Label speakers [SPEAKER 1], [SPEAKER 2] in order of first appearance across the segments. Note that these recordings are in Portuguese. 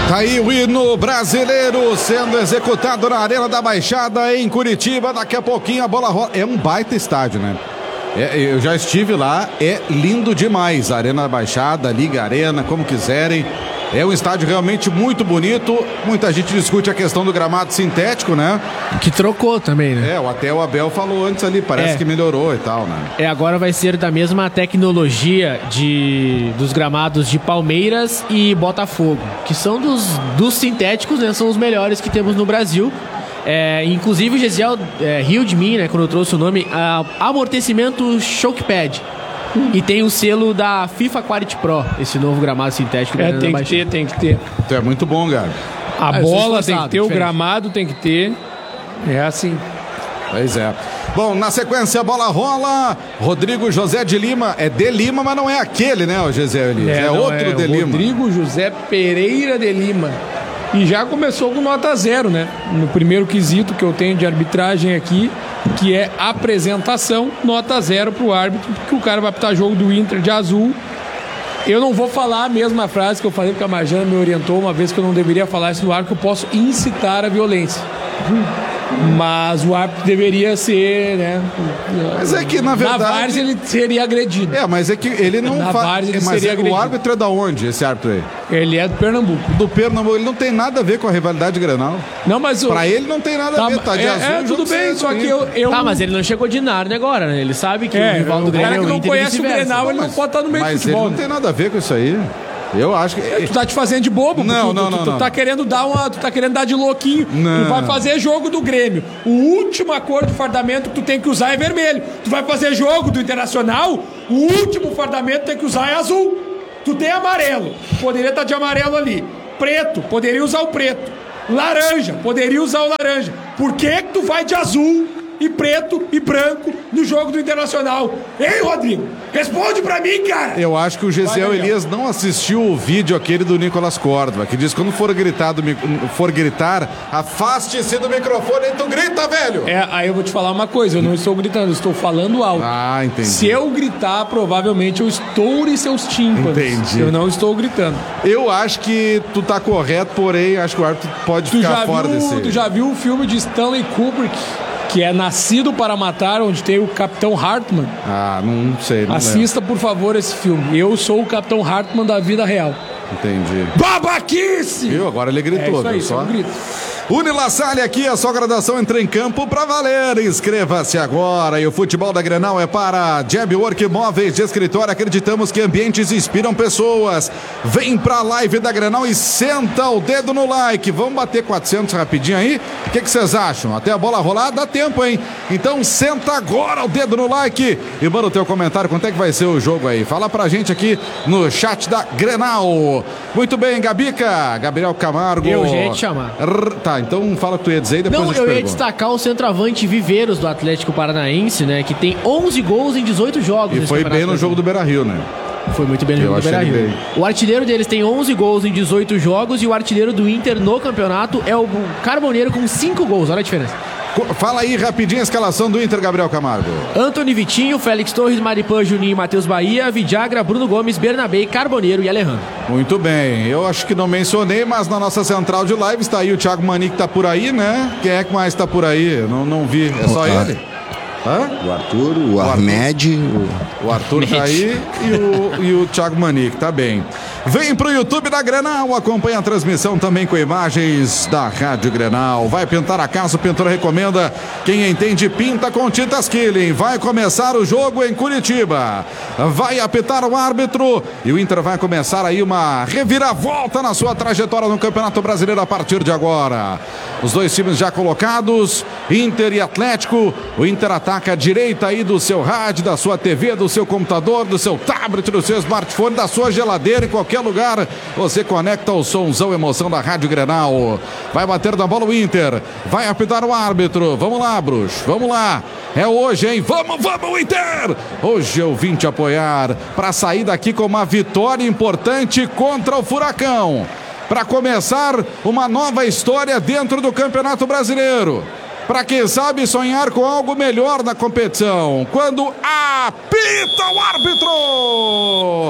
[SPEAKER 1] Tá aí o hino brasileiro sendo executado na Arena da Baixada em Curitiba. Daqui a pouquinho a bola rola. É um baita estádio, né? Eu já estive lá, é lindo demais. A Arena da Baixada, Liga Arena, como quiserem. É um estádio realmente muito bonito. Muita gente discute a questão do gramado sintético, né?
[SPEAKER 2] Que trocou também, né?
[SPEAKER 1] Até o Abel falou antes ali, parece que melhorou e tal, né?
[SPEAKER 2] Agora vai ser da mesma tecnologia dos gramados de Palmeiras e Botafogo, que são dos sintéticos, né? São os melhores que temos no Brasil. Inclusive o Gesiel riu de mim, né? Quando eu trouxe o nome, amortecimento Shockpad. E tem o selo da FIFA Quality Pro, esse novo gramado sintético.
[SPEAKER 1] Tem que ter. Então é muito bom, cara.
[SPEAKER 3] A bola tem que ter, o gramado tem que ter. É assim.
[SPEAKER 1] Pois é. Bom, na sequência a bola rola. Rodrigo José de Lima. É de Lima, mas não é aquele, né, o Gesiel Elias? É outro de Lima.
[SPEAKER 3] Rodrigo José Pereira de Lima. E já começou com nota 0, né? No primeiro quesito que eu tenho de arbitragem aqui, que é apresentação, nota 0 pro árbitro, porque o cara vai apitar jogo do Inter de azul. Eu não vou falar a mesma frase que eu falei, porque a Marjana me orientou uma vez que eu não deveria falar isso no árbitro, que eu posso incitar a violência. Mas o árbitro deveria ser, né?
[SPEAKER 1] Mas é que, na verdade...
[SPEAKER 3] Na várzea ele seria agredido.
[SPEAKER 1] Mas é que ele não faz... Mas o árbitro é da onde, esse árbitro aí?
[SPEAKER 3] Ele é do Pernambuco.
[SPEAKER 1] Do Pernambuco. Ele não tem nada a ver com a rivalidade Grenal.
[SPEAKER 3] Não, mas...
[SPEAKER 1] Pra ele não tem nada a ver, tá de azul.
[SPEAKER 3] Tudo bem, só que eu...
[SPEAKER 2] Tá, mas ele não chegou de Narnia agora, né? Ele sabe que o rival do Grêmio é o Inter.
[SPEAKER 3] O cara que não conhece o Grenal, ele não pode estar no meio do futebol.
[SPEAKER 1] Mas ele não tem nada a ver com isso aí. Eu acho que...
[SPEAKER 3] Tu tá te fazendo de bobo?
[SPEAKER 1] Não.
[SPEAKER 3] Tu tá querendo dar de louquinho.
[SPEAKER 1] Não.
[SPEAKER 3] Tu vai fazer jogo do Grêmio. O última cor de fardamento que tu tem que usar é vermelho. Tu vai fazer jogo do Internacional, o último fardamento que tem que usar é azul. Tu tem amarelo, poderia estar de amarelo ali. Preto, poderia usar o preto. Laranja, poderia usar o laranja. Por que tu vai de azul e preto e branco no jogo do Internacional? Ei, Rodrigo, responde pra mim, cara.
[SPEAKER 1] Eu acho que o Gesiel Elias não assistiu o vídeo aquele do Nicolas Córdova, que diz que quando for gritar, afaste-se do microfone e tu grita, velho.
[SPEAKER 3] Aí eu vou te falar uma coisa, eu não estou gritando, eu estou falando alto.
[SPEAKER 1] Entendi.
[SPEAKER 3] Se eu gritar, provavelmente eu estoure seus tímpanos.
[SPEAKER 1] Entendi.
[SPEAKER 3] Eu não estou gritando.
[SPEAKER 1] Eu acho que tu tá correto, porém acho que o árbitro pode ficar fora desse...
[SPEAKER 3] Tu já viu o filme de Stanley Kubrick, que é Nascido para Matar, onde tem o Capitão Hartman?
[SPEAKER 1] Não sei.
[SPEAKER 3] Assista, por favor, esse filme. Eu sou o Capitão Hartman da vida real.
[SPEAKER 1] Entendi.
[SPEAKER 3] Babaquice!
[SPEAKER 1] Viu? Agora ele gritou.
[SPEAKER 3] É isso aí, grito.
[SPEAKER 1] Unilassalle aqui, a sua graduação entra em campo pra valer. Inscreva-se agora. E o futebol da Grenal é para Jabwork Móveis de Escritório. Acreditamos que ambientes inspiram pessoas. Vem pra live da Grenal e senta o dedo no like. Vamos bater 400 rapidinho aí? O que vocês acham? Até a bola rolar dá tempo, hein? Então senta agora o dedo no like e manda o teu comentário. Quanto é que vai ser o jogo aí? Fala pra gente aqui no chat da Grenal. Muito bem, Gabica. Gabriel Camargo.
[SPEAKER 2] Eu já ia te chamar.
[SPEAKER 1] Tá, então fala o que tu ia dizer e depois
[SPEAKER 2] eu ia destacar o centroavante Viveiros do Atlético Paranaense, né? Que tem 11 gols em 18 jogos.
[SPEAKER 1] E foi bem no jogo do Beira-Rio, né?
[SPEAKER 2] Foi muito bem no jogo do Beira-Rio. O artilheiro deles tem 11 gols em 18 jogos e o artilheiro do Inter no campeonato é o Carboneiro com 5 gols. Olha a diferença.
[SPEAKER 1] Fala aí rapidinho a escalação do Inter, Gabriel Camargo.
[SPEAKER 2] Antony Vitinho, Félix Torres, Maripan, Juninho, Matheus Bahia, Vidagra, Bruno Gomes, Bernabé, Carboneiro e Alejandro.
[SPEAKER 1] Muito bem, eu acho que não mencionei, mas na nossa central de live está aí o Thiago Manique, que tá por aí, né? Quem é que mais tá por aí? Não vi, é só ele?
[SPEAKER 4] O Arthur, o Ahmed.
[SPEAKER 1] O Arthur tá aí e o Thiago Manique, tá bem. Vem pro YouTube da Grenal, acompanha a transmissão também com imagens da Rádio Grenal. Vai pintar a casa, o pintor recomenda. Quem entende, pinta com tintas Killing. Vai começar o jogo em Curitiba. Vai apitar o árbitro e o Inter vai começar aí uma reviravolta na sua trajetória no Campeonato Brasileiro a partir de agora. Os dois times já colocados, Inter e Atlético. O Inter ataca a direita aí do seu rádio, da sua TV, do seu computador, do seu tablet, do seu smartphone, da sua geladeira, em qualquer lugar. Você conecta o somzão, emoção da Rádio Grenal. Vai bater na bola o Inter. Vai apitar o árbitro. Vamos lá, bruxo. Vamos lá. É hoje, hein? Vamos, Inter! Hoje eu vim te apoiar para sair daqui com uma vitória importante contra o Furacão. Para começar uma nova história dentro do Campeonato Brasileiro. Para quem sabe sonhar com algo melhor na competição. Quando apita o árbitro!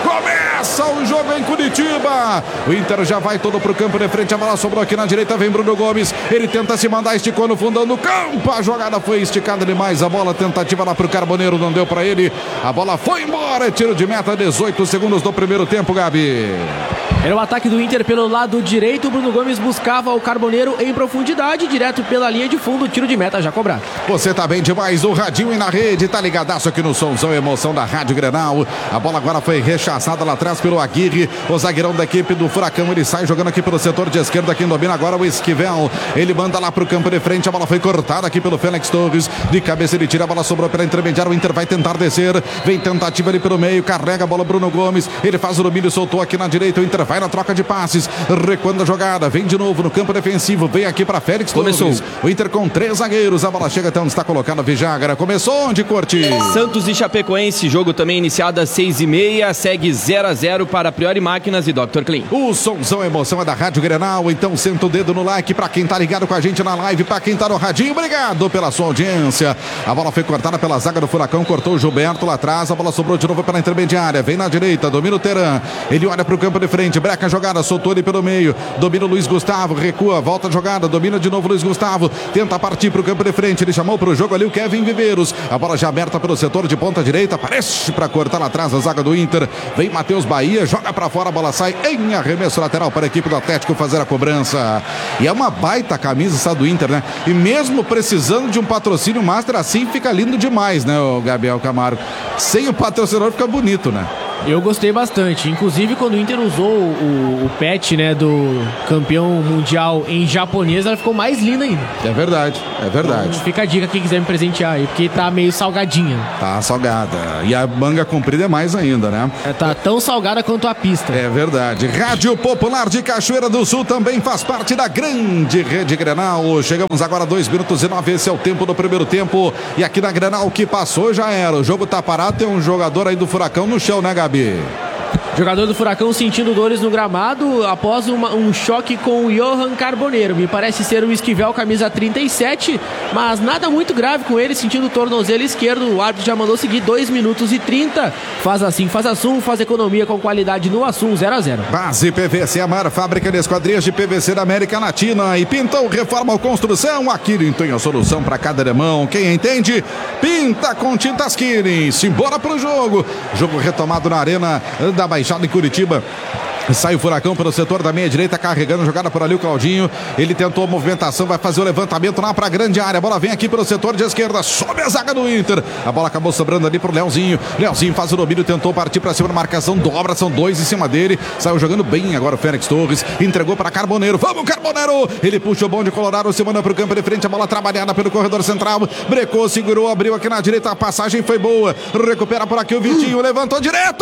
[SPEAKER 1] Começa o jogo em Curitiba. O Inter já vai todo pro campo de frente. A bola sobrou aqui na direita. Vem Bruno Gomes. Ele tenta se mandar, esticou no fundão do campo. A jogada foi esticada demais. A bola tentativa lá pro Carboneiro. Não deu pra ele. A bola foi embora. Tiro de meta, 18 segundos do primeiro tempo, Gabi.
[SPEAKER 2] Era o ataque do Inter pelo lado direito. O Bruno Gomes buscava o Carboneiro em profundidade, direto pela linha de fundo. Tiro de meta já cobrado.
[SPEAKER 1] Você tá bem demais no radinho e na rede. Tá ligadaço aqui no Somzão, emoção da Rádio Grenal. A bola agora foi rechaçada lá atrás pelo Aguirre. O zagueirão da equipe do Furacão. Ele sai jogando aqui pelo setor de esquerda. Quem domina agora o Esquivel. Ele manda lá pro campo de frente. A bola foi cortada aqui pelo Félix Torres. De cabeça ele tira, a bola sobrou pela intermediária. O Inter vai tentar descer. Vem tentativa ali pelo meio. Carrega a bola Bruno Gomes. Ele faz o domínio, soltou aqui na direita. O Inter vai na troca de passes. Recuando a jogada. Vem de novo no campo defensivo. Vem aqui para Félix Torres.
[SPEAKER 5] Começou.
[SPEAKER 1] O Inter com 3 zagueiros. A bola chega até onde está colocado a Vijagra. Começou onde, Corti?
[SPEAKER 5] Santos e Chapecoense. Jogo também iniciado às 6h30. Segue 0-0 para Priori Máquinas e Dr. Clean.
[SPEAKER 1] O Somzão Emoção é da Rádio Grenal. Então senta o dedo no like para quem tá ligado com a gente na live. Para quem tá no radinho, obrigado pela sua audiência. A bola foi cortada pela zaga do Furacão. Cortou o Gilberto lá atrás. A bola sobrou de novo pela intermediária. Vem na direita. Domina o Teran. Ele olha pro campo de frente. Breca a jogada. Soltou ele pelo meio. Domina o Luiz Gustavo. Recua. Volta a jogada. Domina de novo o Luiz Gustavo. Tenta partir pro campo de frente. Ele chamou pro jogo ali o Kevin Viveiros. A bola já aberta pelo setor de ponta direita. Aparece para cortar lá atrás a zaga do Inter. Vem Matheus Bahia. Joga para fora. A bola sai em arremesso lateral para a equipe do Atlético fazer a cobrança. E é uma baita camisa essa do Inter, né? E mesmo precisando de um patrocínio master assim, fica lindo demais, né, o Gabriel Camargo? Sem o patrocinador fica bonito, né?
[SPEAKER 2] Eu gostei bastante. Inclusive, quando o Inter usou o patch, né, do campeão mundial em japonês, ela ficou mais linda ainda.
[SPEAKER 1] É verdade, é verdade.
[SPEAKER 2] Então, fica a dica quem quiser me presentear aí, porque tá meio salgadinha.
[SPEAKER 1] Tá salgada. E a manga comprida é mais ainda, né?
[SPEAKER 2] Tá tão salgada quanto a pista.
[SPEAKER 1] É verdade. Rádio Popular de Cachoeira do Sul também faz parte da grande Rede Grenal. Chegamos agora a 2 minutos e 9. Esse é o tempo do primeiro tempo. E aqui na Grenal, o que passou já era. O jogo tá parado, tem um jogador aí do Furacão no chão, né, Gabi?
[SPEAKER 2] Jogador do Furacão sentindo dores no gramado após um choque com o Johan Carboneiro. Me parece ser o Esquivel, camisa 37, mas nada muito grave com ele, sentindo o tornozelo esquerdo. O árbitro já mandou seguir 2 minutos e 30. Faz assim, faz Assum, faz economia com qualidade no Assum, 0-0.
[SPEAKER 1] Base PVC, a maior fábrica de esquadrias de PVC da América Latina. E Pintou Reforma ou Construção. A Kirin tem a solução para cada irmão. Quem entende, pinta com tintas Kirin. Simbora pro jogo. Jogo retomado na Arena da Baixada em Curitiba. Sai o Furacão pelo setor da meia direita, carregando, jogada por ali o Claudinho. Ele tentou a movimentação, vai fazer o levantamento lá pra grande área. A bola vem aqui pelo setor de esquerda, sobe a zaga do Inter. A bola acabou sobrando ali pro Leozinho. Leozinho faz o domínio, tentou partir pra cima da marcação, dobra, são 2 em cima dele. Saiu jogando bem agora o Félix Torres. Entregou pra Carboneiro. Vamos, Carboneiro! Ele puxa o bonde Colorado, se manda pro campo de frente. A bola trabalhada pelo corredor central. Brecou, segurou, abriu aqui na direita. A passagem foi boa. Recupera por aqui o Vitinho, levantou direto!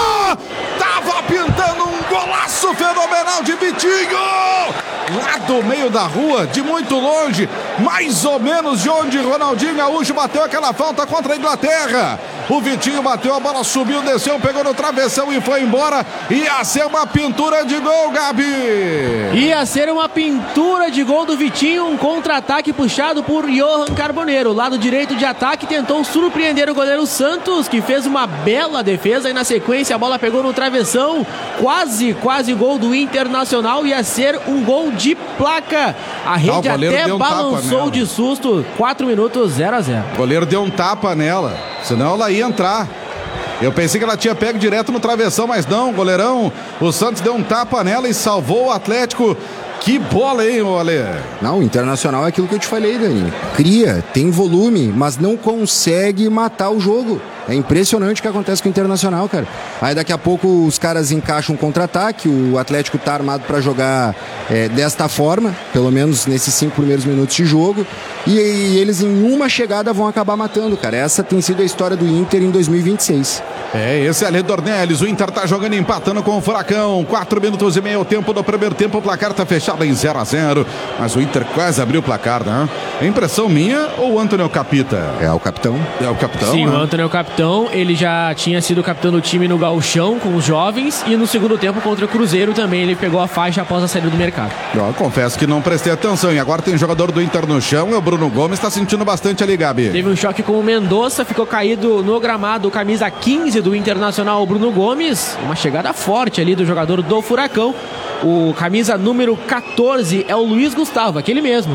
[SPEAKER 1] Tava pintando um golaço fenomenal de Vitinho! Lá do meio da rua, de muito longe, mais ou menos de onde Ronaldinho Gaúcho bateu aquela falta contra a Inglaterra. O Vitinho bateu, a bola subiu, desceu, pegou no travessão e foi embora. Ia ser uma pintura de gol, Gabi!
[SPEAKER 2] Ia ser uma pintura de gol do Vitinho, um contra-ataque puxado por Johan Carboneiro. Lado direito de ataque, tentou surpreender o goleiro Santos, que fez uma bela defesa e na sequência a bola pegou no travessão. Quase gol do Internacional, ia ser um gol de placa. A rede até balançou de susto. 4 minutos, 0-0.
[SPEAKER 1] O goleiro deu um tapa nela, senão ela ia entrar. Eu pensei que ela tinha pego direto no travessão, mas não, goleirão. O Santos deu um tapa nela e salvou o Atlético. Que bola, hein, Ale?
[SPEAKER 4] Não, o Internacional é aquilo que eu te falei, Dani. Cria, tem volume, mas não consegue matar o jogo. É impressionante o que acontece com o Internacional, cara. Aí daqui a pouco os caras encaixam um contra-ataque, o Atlético tá armado para jogar desta forma, pelo menos nesses 5 primeiros minutos de jogo, e eles em uma chegada vão acabar matando, cara. Essa tem sido a história do Inter em 2026.
[SPEAKER 1] Esse é Ale Dornelles. O Inter tá jogando empatando com o Furacão. 4 minutos e meio, o tempo do primeiro tempo. O placar tá fechado em 0-0. Mas o Inter quase abriu o placar, né? É impressão minha ou o Antônio é o capita?
[SPEAKER 4] É o capitão.
[SPEAKER 1] É o capitão,
[SPEAKER 2] sim,
[SPEAKER 1] né?
[SPEAKER 2] O Antônio é o capitão. Ele já tinha sido capitão do time no Gauchão com os jovens. E no segundo tempo contra o Cruzeiro também ele pegou a faixa após a saída do mercado.
[SPEAKER 1] Eu confesso que não prestei atenção. E agora tem jogador do Inter no chão. É o Bruno Gomes. Tá sentindo bastante ali, Gabi.
[SPEAKER 2] Teve um choque com o Mendonça. Ficou caído no gramado. Camisa 15 15 do Internacional, Bruno Gomes. Uma chegada forte ali do jogador do Furacão. O camisa número 14 é o Luiz Gustavo, aquele mesmo.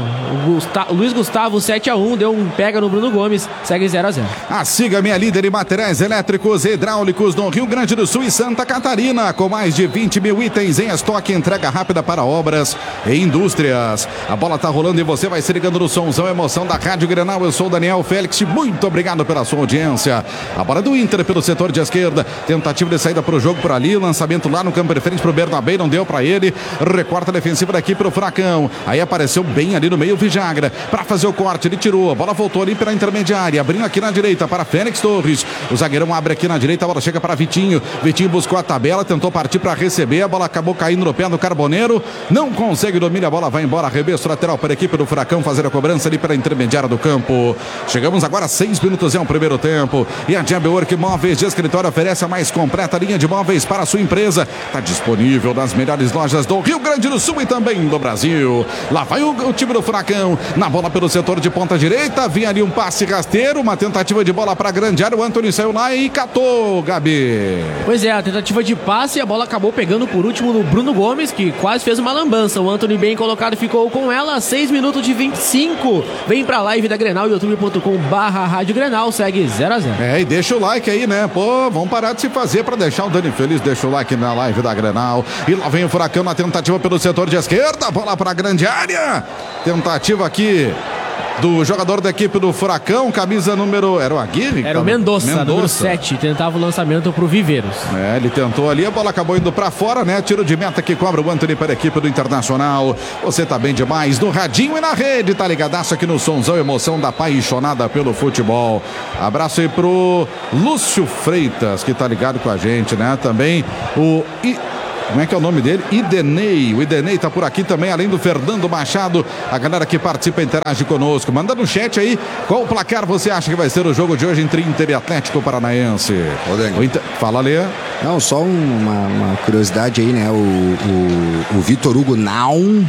[SPEAKER 2] O Luiz Gustavo, 7-1, deu um pega no Bruno Gomes, segue 0-0.
[SPEAKER 1] A Siga Minha Líder em materiais elétricos e hidráulicos no Rio Grande do Sul e Santa Catarina, com mais de 20 mil itens em estoque, entrega rápida para obras e indústrias. A bola tá rolando e você vai se ligando no somzão, emoção da Rádio Grenal. Eu sou o Daniel Félix, muito obrigado pela sua audiência. A bola do Inter pelo setor de esquerda, tentativa de saída para o jogo por ali, lançamento lá no campo de frente para o Bernabé, não deu para ele. Recorta a defensiva daqui para o Furacão. Aí apareceu bem ali no meio o Vijagra para fazer o corte, ele tirou, a bola voltou ali pela intermediária, abrindo aqui na direita para Félix Torres. O zagueirão abre aqui na direita, a bola chega para Vitinho. Vitinho buscou a tabela, tentou partir para receber, a bola acabou caindo no pé do Carboneiro, não consegue domínio, a bola vai embora, arremesso lateral para a equipe do Furacão fazer a cobrança ali pela intermediária do campo. Chegamos agora a 6 minutos, é o primeiro tempo, e a Jabwork Móveis de Escritório oferece a mais completa linha de móveis para a sua empresa. Está disponível nas melhores lojas do Rio Grande do Sul e também do Brasil. Lá vai o time do Furacão, na bola pelo setor de ponta direita, vinha ali um passe rasteiro, uma tentativa de bola para a grande área, o Antony saiu lá e catou, Gabi.
[SPEAKER 2] Pois é, a tentativa de passe e a bola acabou pegando por último no Bruno Gomes, que quase fez uma lambança. O Antony bem colocado ficou com ela, 6 minutos de 25. Vem pra live da Grenal, youtube.com/Rádio Grenal, segue 0-0.
[SPEAKER 1] E deixa o like aí, né? Pô, vamos parar de se fazer para deixar o Dani feliz. Deixa o like na live da Grenal. E lá vem o Furacão na tentativa pelo setor de esquerda, bola para a grande área. Tentativa aqui do jogador da equipe do Furacão, camisa número... Era o Aguirre?
[SPEAKER 2] Era o Mendonça, número 7, tentava o lançamento pro Viveiros.
[SPEAKER 1] Ele tentou ali, a bola acabou indo pra fora, né? Tiro de meta que cobra o Antony para a equipe do Internacional. Você tá bem demais no radinho e na rede, tá ligadaço aqui no somzão, emoção da apaixonada pelo futebol. Abraço aí pro Lúcio Freitas, que tá ligado com a gente, né? Também o... Como é que é o nome dele? Idenei. O Idenei tá por aqui também, além do Fernando Machado. A galera que participa interage conosco. Manda no chat aí qual o placar você acha que vai ser o jogo de hoje entre Inter e Atlético Paranaense. Fala, Lê.
[SPEAKER 4] Não, só uma curiosidade aí, né? O Vitor Hugo Naum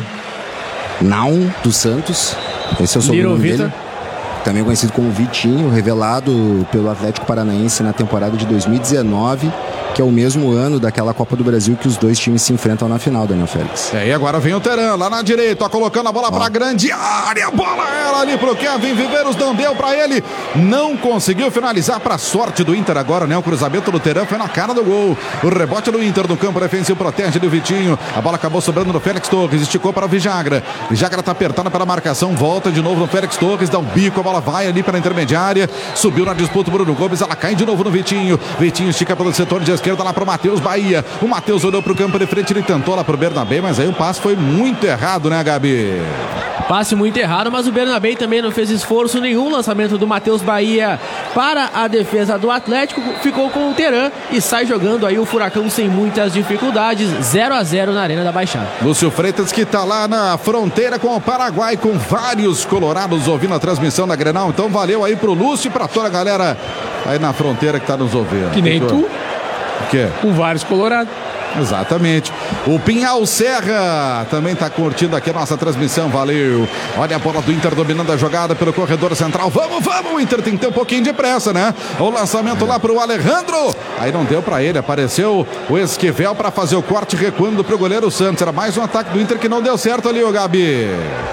[SPEAKER 4] dos Santos. Esse é o sobrenome dele. Também conhecido como Vitinho, revelado pelo Atlético Paranaense na temporada de 2019, que é o mesmo ano daquela Copa do Brasil que os dois times se enfrentam na final, Daniel Félix.
[SPEAKER 1] E agora vem o Teran, lá na direita, colocando a bola para a grande área, bola ela ali pro Kevin Viveiros, não deu para ele, não conseguiu finalizar, para sorte do Inter agora, né? O cruzamento do Teran foi na cara do gol, o rebote do Inter no campo defensivo, protege do Vitinho, a bola acabou sobrando no Félix Torres, esticou para o Vijagra tá apertada pela marcação, volta de novo no Félix Torres, dá um bico, a bola vai ali pela intermediária, subiu na disputa o Bruno Gomes, ela cai de novo no Vitinho estica pelo setor de esquerda lá pro Matheus Bahia, o Matheus olhou pro campo de frente, ele tentou lá pro Bernabé, mas aí o passe foi muito errado, né, Gabi?
[SPEAKER 2] Passe muito errado, mas o Bernabé também não fez esforço nenhum. Lançamento do Matheus Bahia para a defesa do Atlético, ficou com o Teran e sai jogando aí o Furacão sem muitas dificuldades, 0-0 na Arena da Baixada.
[SPEAKER 1] Lúcio Freitas, que tá lá na fronteira com o Paraguai, com vários colorados ouvindo a transmissão da Grenal, então valeu aí pro Lúcio e pra toda a galera aí na fronteira que tá nos ouvindo.
[SPEAKER 3] Que nem tu.
[SPEAKER 1] O quê?
[SPEAKER 3] Com vários colorados.
[SPEAKER 1] Exatamente. O Pinhal Serra também está curtindo aqui a nossa transmissão, valeu. Olha a bola do Inter dominando a jogada pelo corredor central. Vamos, o Inter tem que ter um pouquinho de pressa, né? O lançamento lá para o Alejandro. Aí não deu para ele, apareceu o Esquivel para fazer o corte, recuando para o goleiro Santos. Era mais um ataque do Inter que não deu certo ali, o Gabi.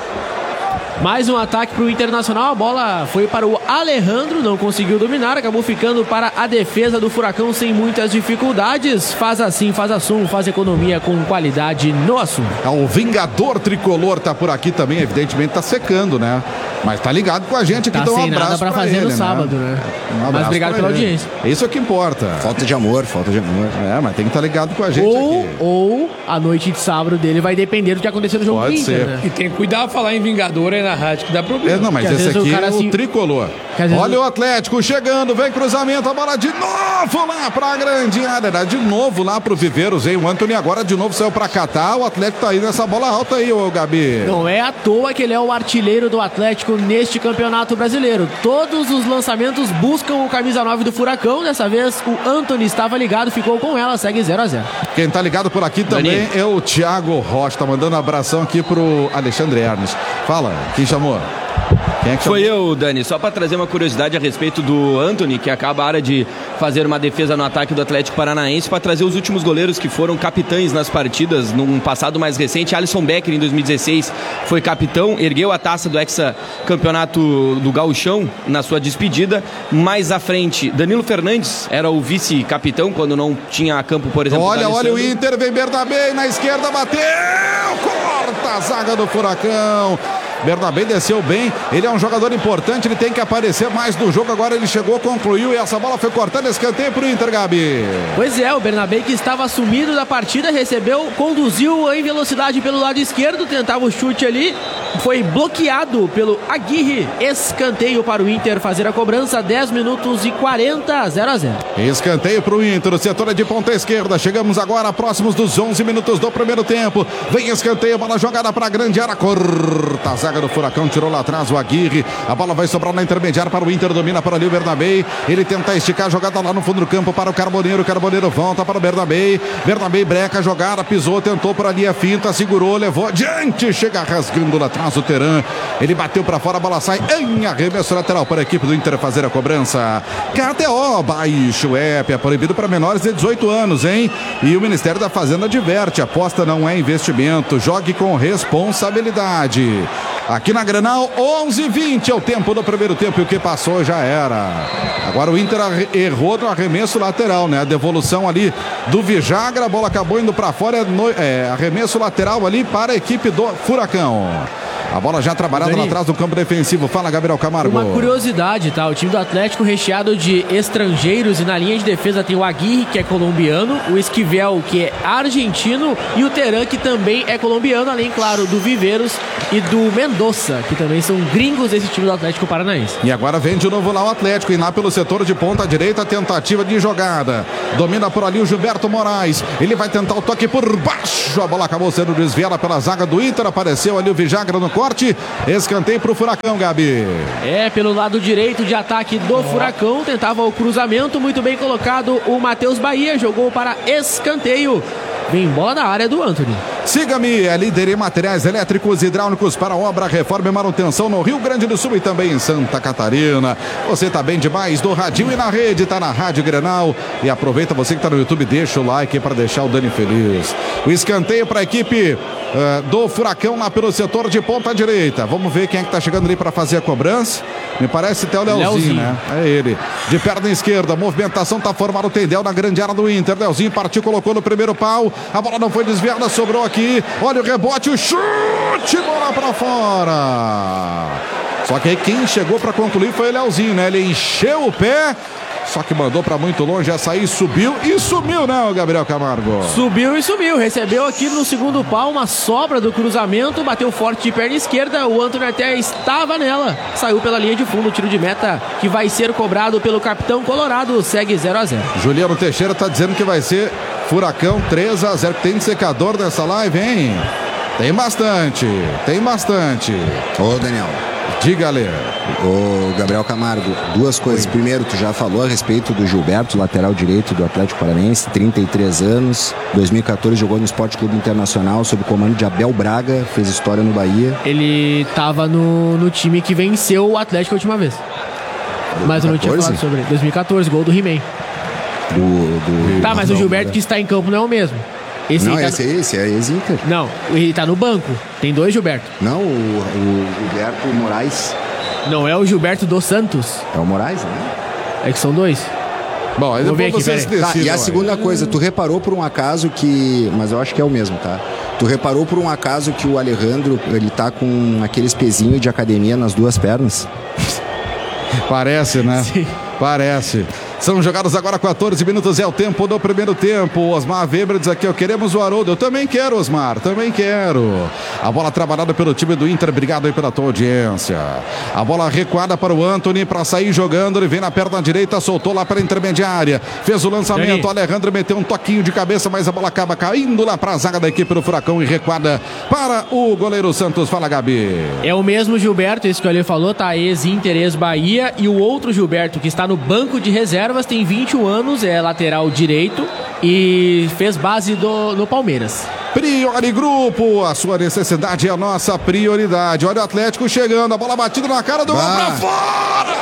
[SPEAKER 2] Mais um ataque para o Internacional, a bola foi para o Alejandro, não conseguiu dominar, acabou ficando para a defesa do Furacão sem muitas dificuldades. Faz assim, faz assum, faz economia com qualidade no assunto.
[SPEAKER 1] O Vingador Tricolor tá por aqui também, evidentemente tá secando, né? Mas tá ligado com a gente aqui, então um abraço
[SPEAKER 2] nada pra fazer
[SPEAKER 1] ele,
[SPEAKER 2] no sábado, né? Mas obrigado pela audiência.
[SPEAKER 1] Isso é que importa.
[SPEAKER 4] Falta de amor.
[SPEAKER 1] Mas tem que estar ligado com a gente aqui.
[SPEAKER 2] Ou a noite de sábado dele vai depender do que acontecer no jogo do Inter, né?
[SPEAKER 3] E tem que cuidar falar em Vingador aí na rádio, que dá problema.
[SPEAKER 1] Não, mas esse aqui é o Tricolor. Olha o Atlético chegando, vem cruzamento, a bola de novo lá pra grande área, de novo lá pro Viveiros, hein? O Antony agora de novo saiu pra catar, o Atlético tá aí nessa bola alta aí, ô Gabi.
[SPEAKER 2] Não é à toa que ele é o artilheiro do Atlético neste campeonato brasileiro. Todos os lançamentos buscam o camisa 9 do Furacão, dessa vez o Antony estava ligado, ficou com ela, segue 0-0.
[SPEAKER 1] Quem tá ligado por aqui também é o Thiago Rocha, tá mandando um abração aqui pro Alexandre Ernest. Fala, quem chamou? Quem é que
[SPEAKER 5] Foi eu, Dani. Só para trazer uma curiosidade a respeito do Antony, que acaba a área de fazer uma defesa no ataque do Atlético Paranaense, para trazer os últimos goleiros que foram capitães nas partidas num passado mais recente. Alisson Becker, em 2016, foi capitão, ergueu a taça do hexacampeonato do Gauchão na sua despedida. Mais à frente, Danilo Fernandes era o vice-capitão quando não tinha campo, por exemplo.
[SPEAKER 1] Olha o Inter, vem Bernabé na esquerda, bateu, corta a zaga do Furacão. Bernabé desceu bem, ele é um jogador importante, ele tem que aparecer mais no jogo. Agora ele chegou, concluiu e essa bola foi cortando, escanteio pro Inter, Gabi.
[SPEAKER 2] Pois é, o Bernabé, que estava sumido da partida, recebeu, conduziu em velocidade pelo lado esquerdo, tentava o chute ali, foi bloqueado pelo Aguirre. Escanteio para o Inter fazer a cobrança, 10 minutos e 40, 0-0.
[SPEAKER 1] Escanteio pro Inter, o setor é de ponta esquerda. Chegamos agora próximos dos 11 minutos do primeiro tempo. Vem escanteio, bola jogada para a grande área, corta a zaga do Furacão, tirou lá atrás o Aguirre. A bola vai sobrar na intermediária para o Inter, domina para ali o Bernabé. Ele tenta esticar a jogada lá no fundo do campo para o Carboneiro. Carboneiro volta para o Bernabé. Bernabé breca a jogada, pisou, tentou por ali a finta, segurou, levou adiante, chega rasgando lá atrás o Teran. Ele bateu para fora, a bola sai em arremesso lateral para a equipe do Inter fazer a cobrança. KTO, baixe o app, é proibido para menores de 18 anos, hein? E o Ministério da Fazenda adverte, aposta não é investimento, jogue com responsabilidade. Aqui na Grenal, 11:20 é o tempo do primeiro tempo e o que passou já era. Agora o Inter errou no arremesso lateral, né? A devolução ali do Vijagra, a bola acabou indo para fora, arremesso lateral ali para a equipe do Furacão. A bola já trabalhada lá atrás do campo defensivo. Fala, Gabriel Camargo.
[SPEAKER 2] Uma curiosidade, tá? O time do Atlético recheado de estrangeiros e na linha de defesa tem o Aguirre, que é colombiano, o Esquivel, que é argentino, e o Teran, que também é colombiano, além, claro, do Viveiros e do Mendoza, que também são gringos desse time do Atlético Paranaense.
[SPEAKER 1] E agora vem de novo lá o Atlético, e lá pelo setor de ponta direita, tentativa de jogada. Domina por ali o Gilberto Moraes. Ele vai tentar o toque por baixo. A bola acabou sendo desviada pela zaga do Inter. Apareceu ali o Vijagra no corte. Escanteio pro Furacão, Gabi.
[SPEAKER 2] Pelo lado direito de ataque do Furacão. Tentava o cruzamento, muito bem colocado o Matheus Bahia. Jogou para escanteio. Vem bola na área do Antony.
[SPEAKER 1] Siga-me, é líder em materiais elétricos e hidráulicos para obra, reforma e manutenção no Rio Grande do Sul e também em Santa Catarina. Você tá bem demais do radinho e na rede, tá na Rádio Grenal. E aproveita, você que tá no YouTube, deixa o like para deixar o Dani feliz. O escanteio para a equipe do Furacão lá pelo setor de ponta direita. Vamos ver quem é que tá chegando ali para fazer a cobrança. Me parece até o Leozinho, né? É ele. De perna esquerda, movimentação tá formado o Tendel na grande área do Inter. Leozinho partiu, colocou no primeiro pau. A bola não foi desviada, sobrou aqui. Olha o rebote, o chute, bola pra fora. Só que aí quem chegou pra concluir foi o Leozinho, né? Ele encheu o pé, só que mandou pra muito longe, essa aí subiu e sumiu, né, o Gabriel Camargo?
[SPEAKER 2] Subiu e sumiu, recebeu aqui no segundo pau uma sobra do cruzamento, bateu forte de perna esquerda, o Antony até estava nela, saiu pela linha de fundo, tiro de meta que vai ser cobrado pelo capitão colorado, segue 0-0.
[SPEAKER 1] Juliano Teixeira tá dizendo que vai ser Furacão 3-0, tem secador nessa live, hein? Tem bastante, tem bastante.
[SPEAKER 4] Ô, Daniel.
[SPEAKER 1] Diga, Ale.
[SPEAKER 4] Ô, Gabriel Camargo, duas coisas. Primeiro, tu já falou a respeito do Gilberto, lateral direito do Atlético Paranaense, 33 anos, 2014 jogou no Esporte Clube Internacional sob o comando de Abel Braga, fez história no Bahia.
[SPEAKER 2] Ele tava no time que venceu o Atlético a última vez. Mas eu não tinha falado sobre 2014, gol do He-Man. Tá, mas o Gilberto que está em campo não é o mesmo.
[SPEAKER 4] Esse é ex-Inter.
[SPEAKER 2] Não, ele tá no banco. Tem dois Gilberto.
[SPEAKER 4] Não, o Gilberto Moraes.
[SPEAKER 2] Não é o Gilberto dos Santos.
[SPEAKER 4] É o Moraes, né?
[SPEAKER 2] É que são dois.
[SPEAKER 1] Bom, aí depois vocês decidem.
[SPEAKER 4] E a segunda coisa, tu reparou por um acaso que... Mas eu acho que é o mesmo, tá? Tu reparou por um acaso que o Alejandro, ele tá com aqueles pezinhos de academia nas duas pernas?
[SPEAKER 1] Parece, né?
[SPEAKER 2] Sim.
[SPEAKER 1] Parece. São jogados agora 14 minutos, é o tempo do primeiro tempo. Osmar Weber diz aqui, queremos o Haroldo. Eu também quero, Osmar, também quero. A bola trabalhada pelo time do Inter, obrigado aí pela tua audiência. A bola recuada para o Antony, para sair jogando, ele vem na perna direita, soltou lá para a intermediária. Fez o lançamento, o Alejandro meteu um toquinho de cabeça, mas a bola acaba caindo lá para a zaga da equipe do Furacão e recuada para o goleiro Santos. Fala, Gabi.
[SPEAKER 2] É o mesmo Gilberto, esse que o Ale falou, tá? Ex-Inter, ex-Bahia. E o outro Gilberto, que está no banco de reserva, tem 21 anos, é lateral direito e fez base no Palmeiras.
[SPEAKER 1] Priori Grupo, a sua necessidade é a nossa prioridade. Olha o Atlético chegando, a bola batida na cara do gol pra fora!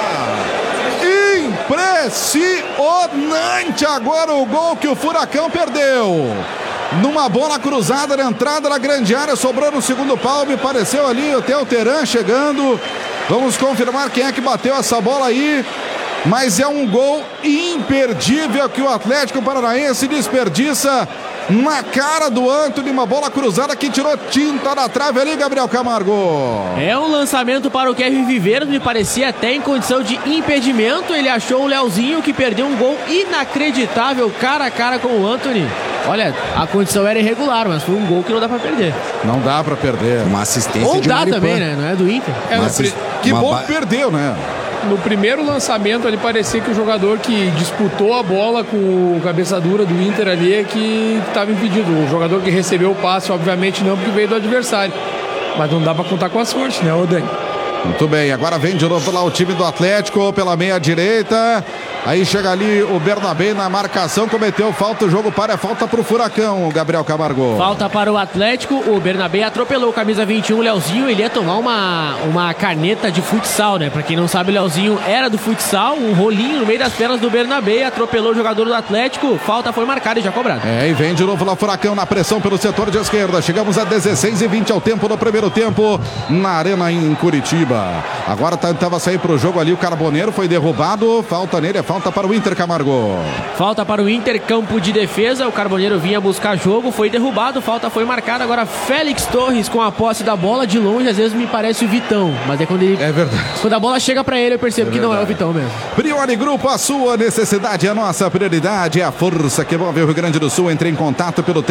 [SPEAKER 1] Impressionante agora o gol que o Furacão perdeu. Numa bola cruzada na entrada da grande área, sobrou no segundo pau, me pareceu ali até o Teran chegando. Vamos confirmar quem é que bateu essa bola aí. Mas é um gol imperdível que o Atlético Paranaense desperdiça na cara do Antony, uma bola cruzada que tirou tinta da trave ali, Gabriel Camargo.
[SPEAKER 2] É um lançamento para o Kevin Viveiros, me parecia até em condição de impedimento. Ele achou o Leozinho, que perdeu um gol inacreditável cara a cara com o Antony. Olha, a condição era irregular, mas foi um gol que não dá pra perder.
[SPEAKER 1] Não dá pra perder.
[SPEAKER 4] Uma assistência
[SPEAKER 2] Ou
[SPEAKER 4] de
[SPEAKER 2] dá
[SPEAKER 4] Maripã
[SPEAKER 2] também, né? Não é do Inter.
[SPEAKER 1] Que bom que perdeu, né?
[SPEAKER 3] No primeiro lançamento ali parecia que o jogador que disputou a bola com o cabeça dura do Inter ali é que estava impedido. O jogador que recebeu o passe, obviamente não, porque veio do adversário. Mas não dá pra contar com a sorte, né, Dani?
[SPEAKER 1] Muito bem, agora vem de novo lá o time do Atlético pela meia direita. Aí chega ali o Bernabé na marcação, cometeu falta, o jogo para, falta pro Furacão, o Gabriel Camargo.
[SPEAKER 2] Falta para o Atlético, o Bernabé atropelou o camisa 21, o Leozinho, ele ia tomar uma caneta de futsal, né? Pra quem não sabe, o Leozinho era do futsal, um rolinho no meio das pernas do Bernabé, atropelou o jogador do Atlético, falta foi marcada e já cobrada.
[SPEAKER 1] E vem de novo lá o Furacão na pressão pelo setor de esquerda, chegamos a 16:20 ao tempo do primeiro tempo, na Arena em Curitiba. Agora tentava sair pro jogo ali, o Carboneiro foi derrubado, falta nele, falta para o Inter, Camargo.
[SPEAKER 2] Falta para o Inter, campo de defesa, o Carboneiro vinha buscar jogo, foi derrubado, falta foi marcada, agora Félix Torres com a posse da bola, de longe às vezes me parece o Vitão, mas é quando ele...
[SPEAKER 1] É verdade.
[SPEAKER 2] Quando a bola chega para ele eu percebo que não é o Vitão mesmo.
[SPEAKER 1] Priori Grupo, a sua necessidade é a nossa prioridade, é a força que move o Rio Grande do Sul. Entre em contato pelo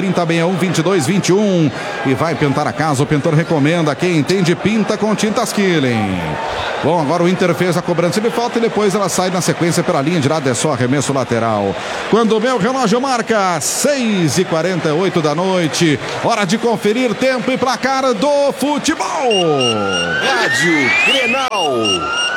[SPEAKER 1] 3061-2221 e vai pintar a casa, o pintor recomenda, quem entende pinta com tintas Killing. Bom, agora o Inter fez a cobrança de falta e depois ela sai na sequência pela linha de lado, é só arremesso lateral. Quando o meu relógio marca 6:48 da noite, hora de conferir tempo e placar do futebol.
[SPEAKER 6] Rádio Grenal.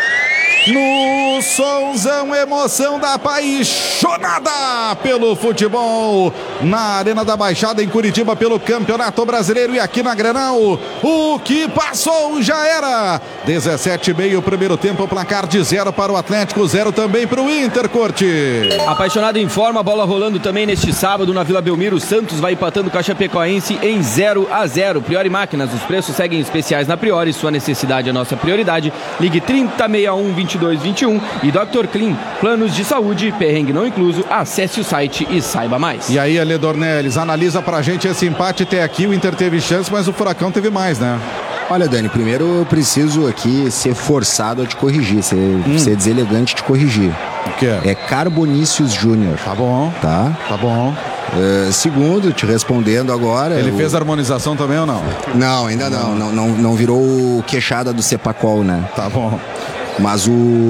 [SPEAKER 1] No somzão, emoção da apaixonada pelo futebol, na Arena da Baixada em Curitiba, pelo Campeonato Brasileiro e aqui na Grenal, o que passou já era. 17:30 o primeiro tempo, placar de 0 para o Atlético, 0 também para o Inter, Corte.
[SPEAKER 5] Apaixonado em forma, bola rolando também neste sábado na Vila Belmiro. O Santos vai empatando o Cachapecoense em 0-0. Priori Máquinas, os preços seguem especiais na Priori, sua necessidade é nossa prioridade. Ligue 3061-2221 e Dr. Clean, planos de saúde, perrengue não incluso. Acesse o site e saiba mais.
[SPEAKER 1] E aí, Ale Dornelles, analisa pra gente esse empate até aqui. O Inter teve chance, mas o Furacão teve mais, né?
[SPEAKER 4] Olha, Dani, primeiro eu preciso aqui ser forçado a te corrigir, ser deselegante te corrigir.
[SPEAKER 1] O que é?
[SPEAKER 4] É Carbonícius Júnior.
[SPEAKER 1] Tá bom.
[SPEAKER 4] Tá?
[SPEAKER 1] Tá bom.
[SPEAKER 4] Segundo, te respondendo agora...
[SPEAKER 1] Ele fez a harmonização também ou não?
[SPEAKER 4] Não, ainda não virou o queixada do Cepacol, né?
[SPEAKER 1] Tá bom.
[SPEAKER 4] Mas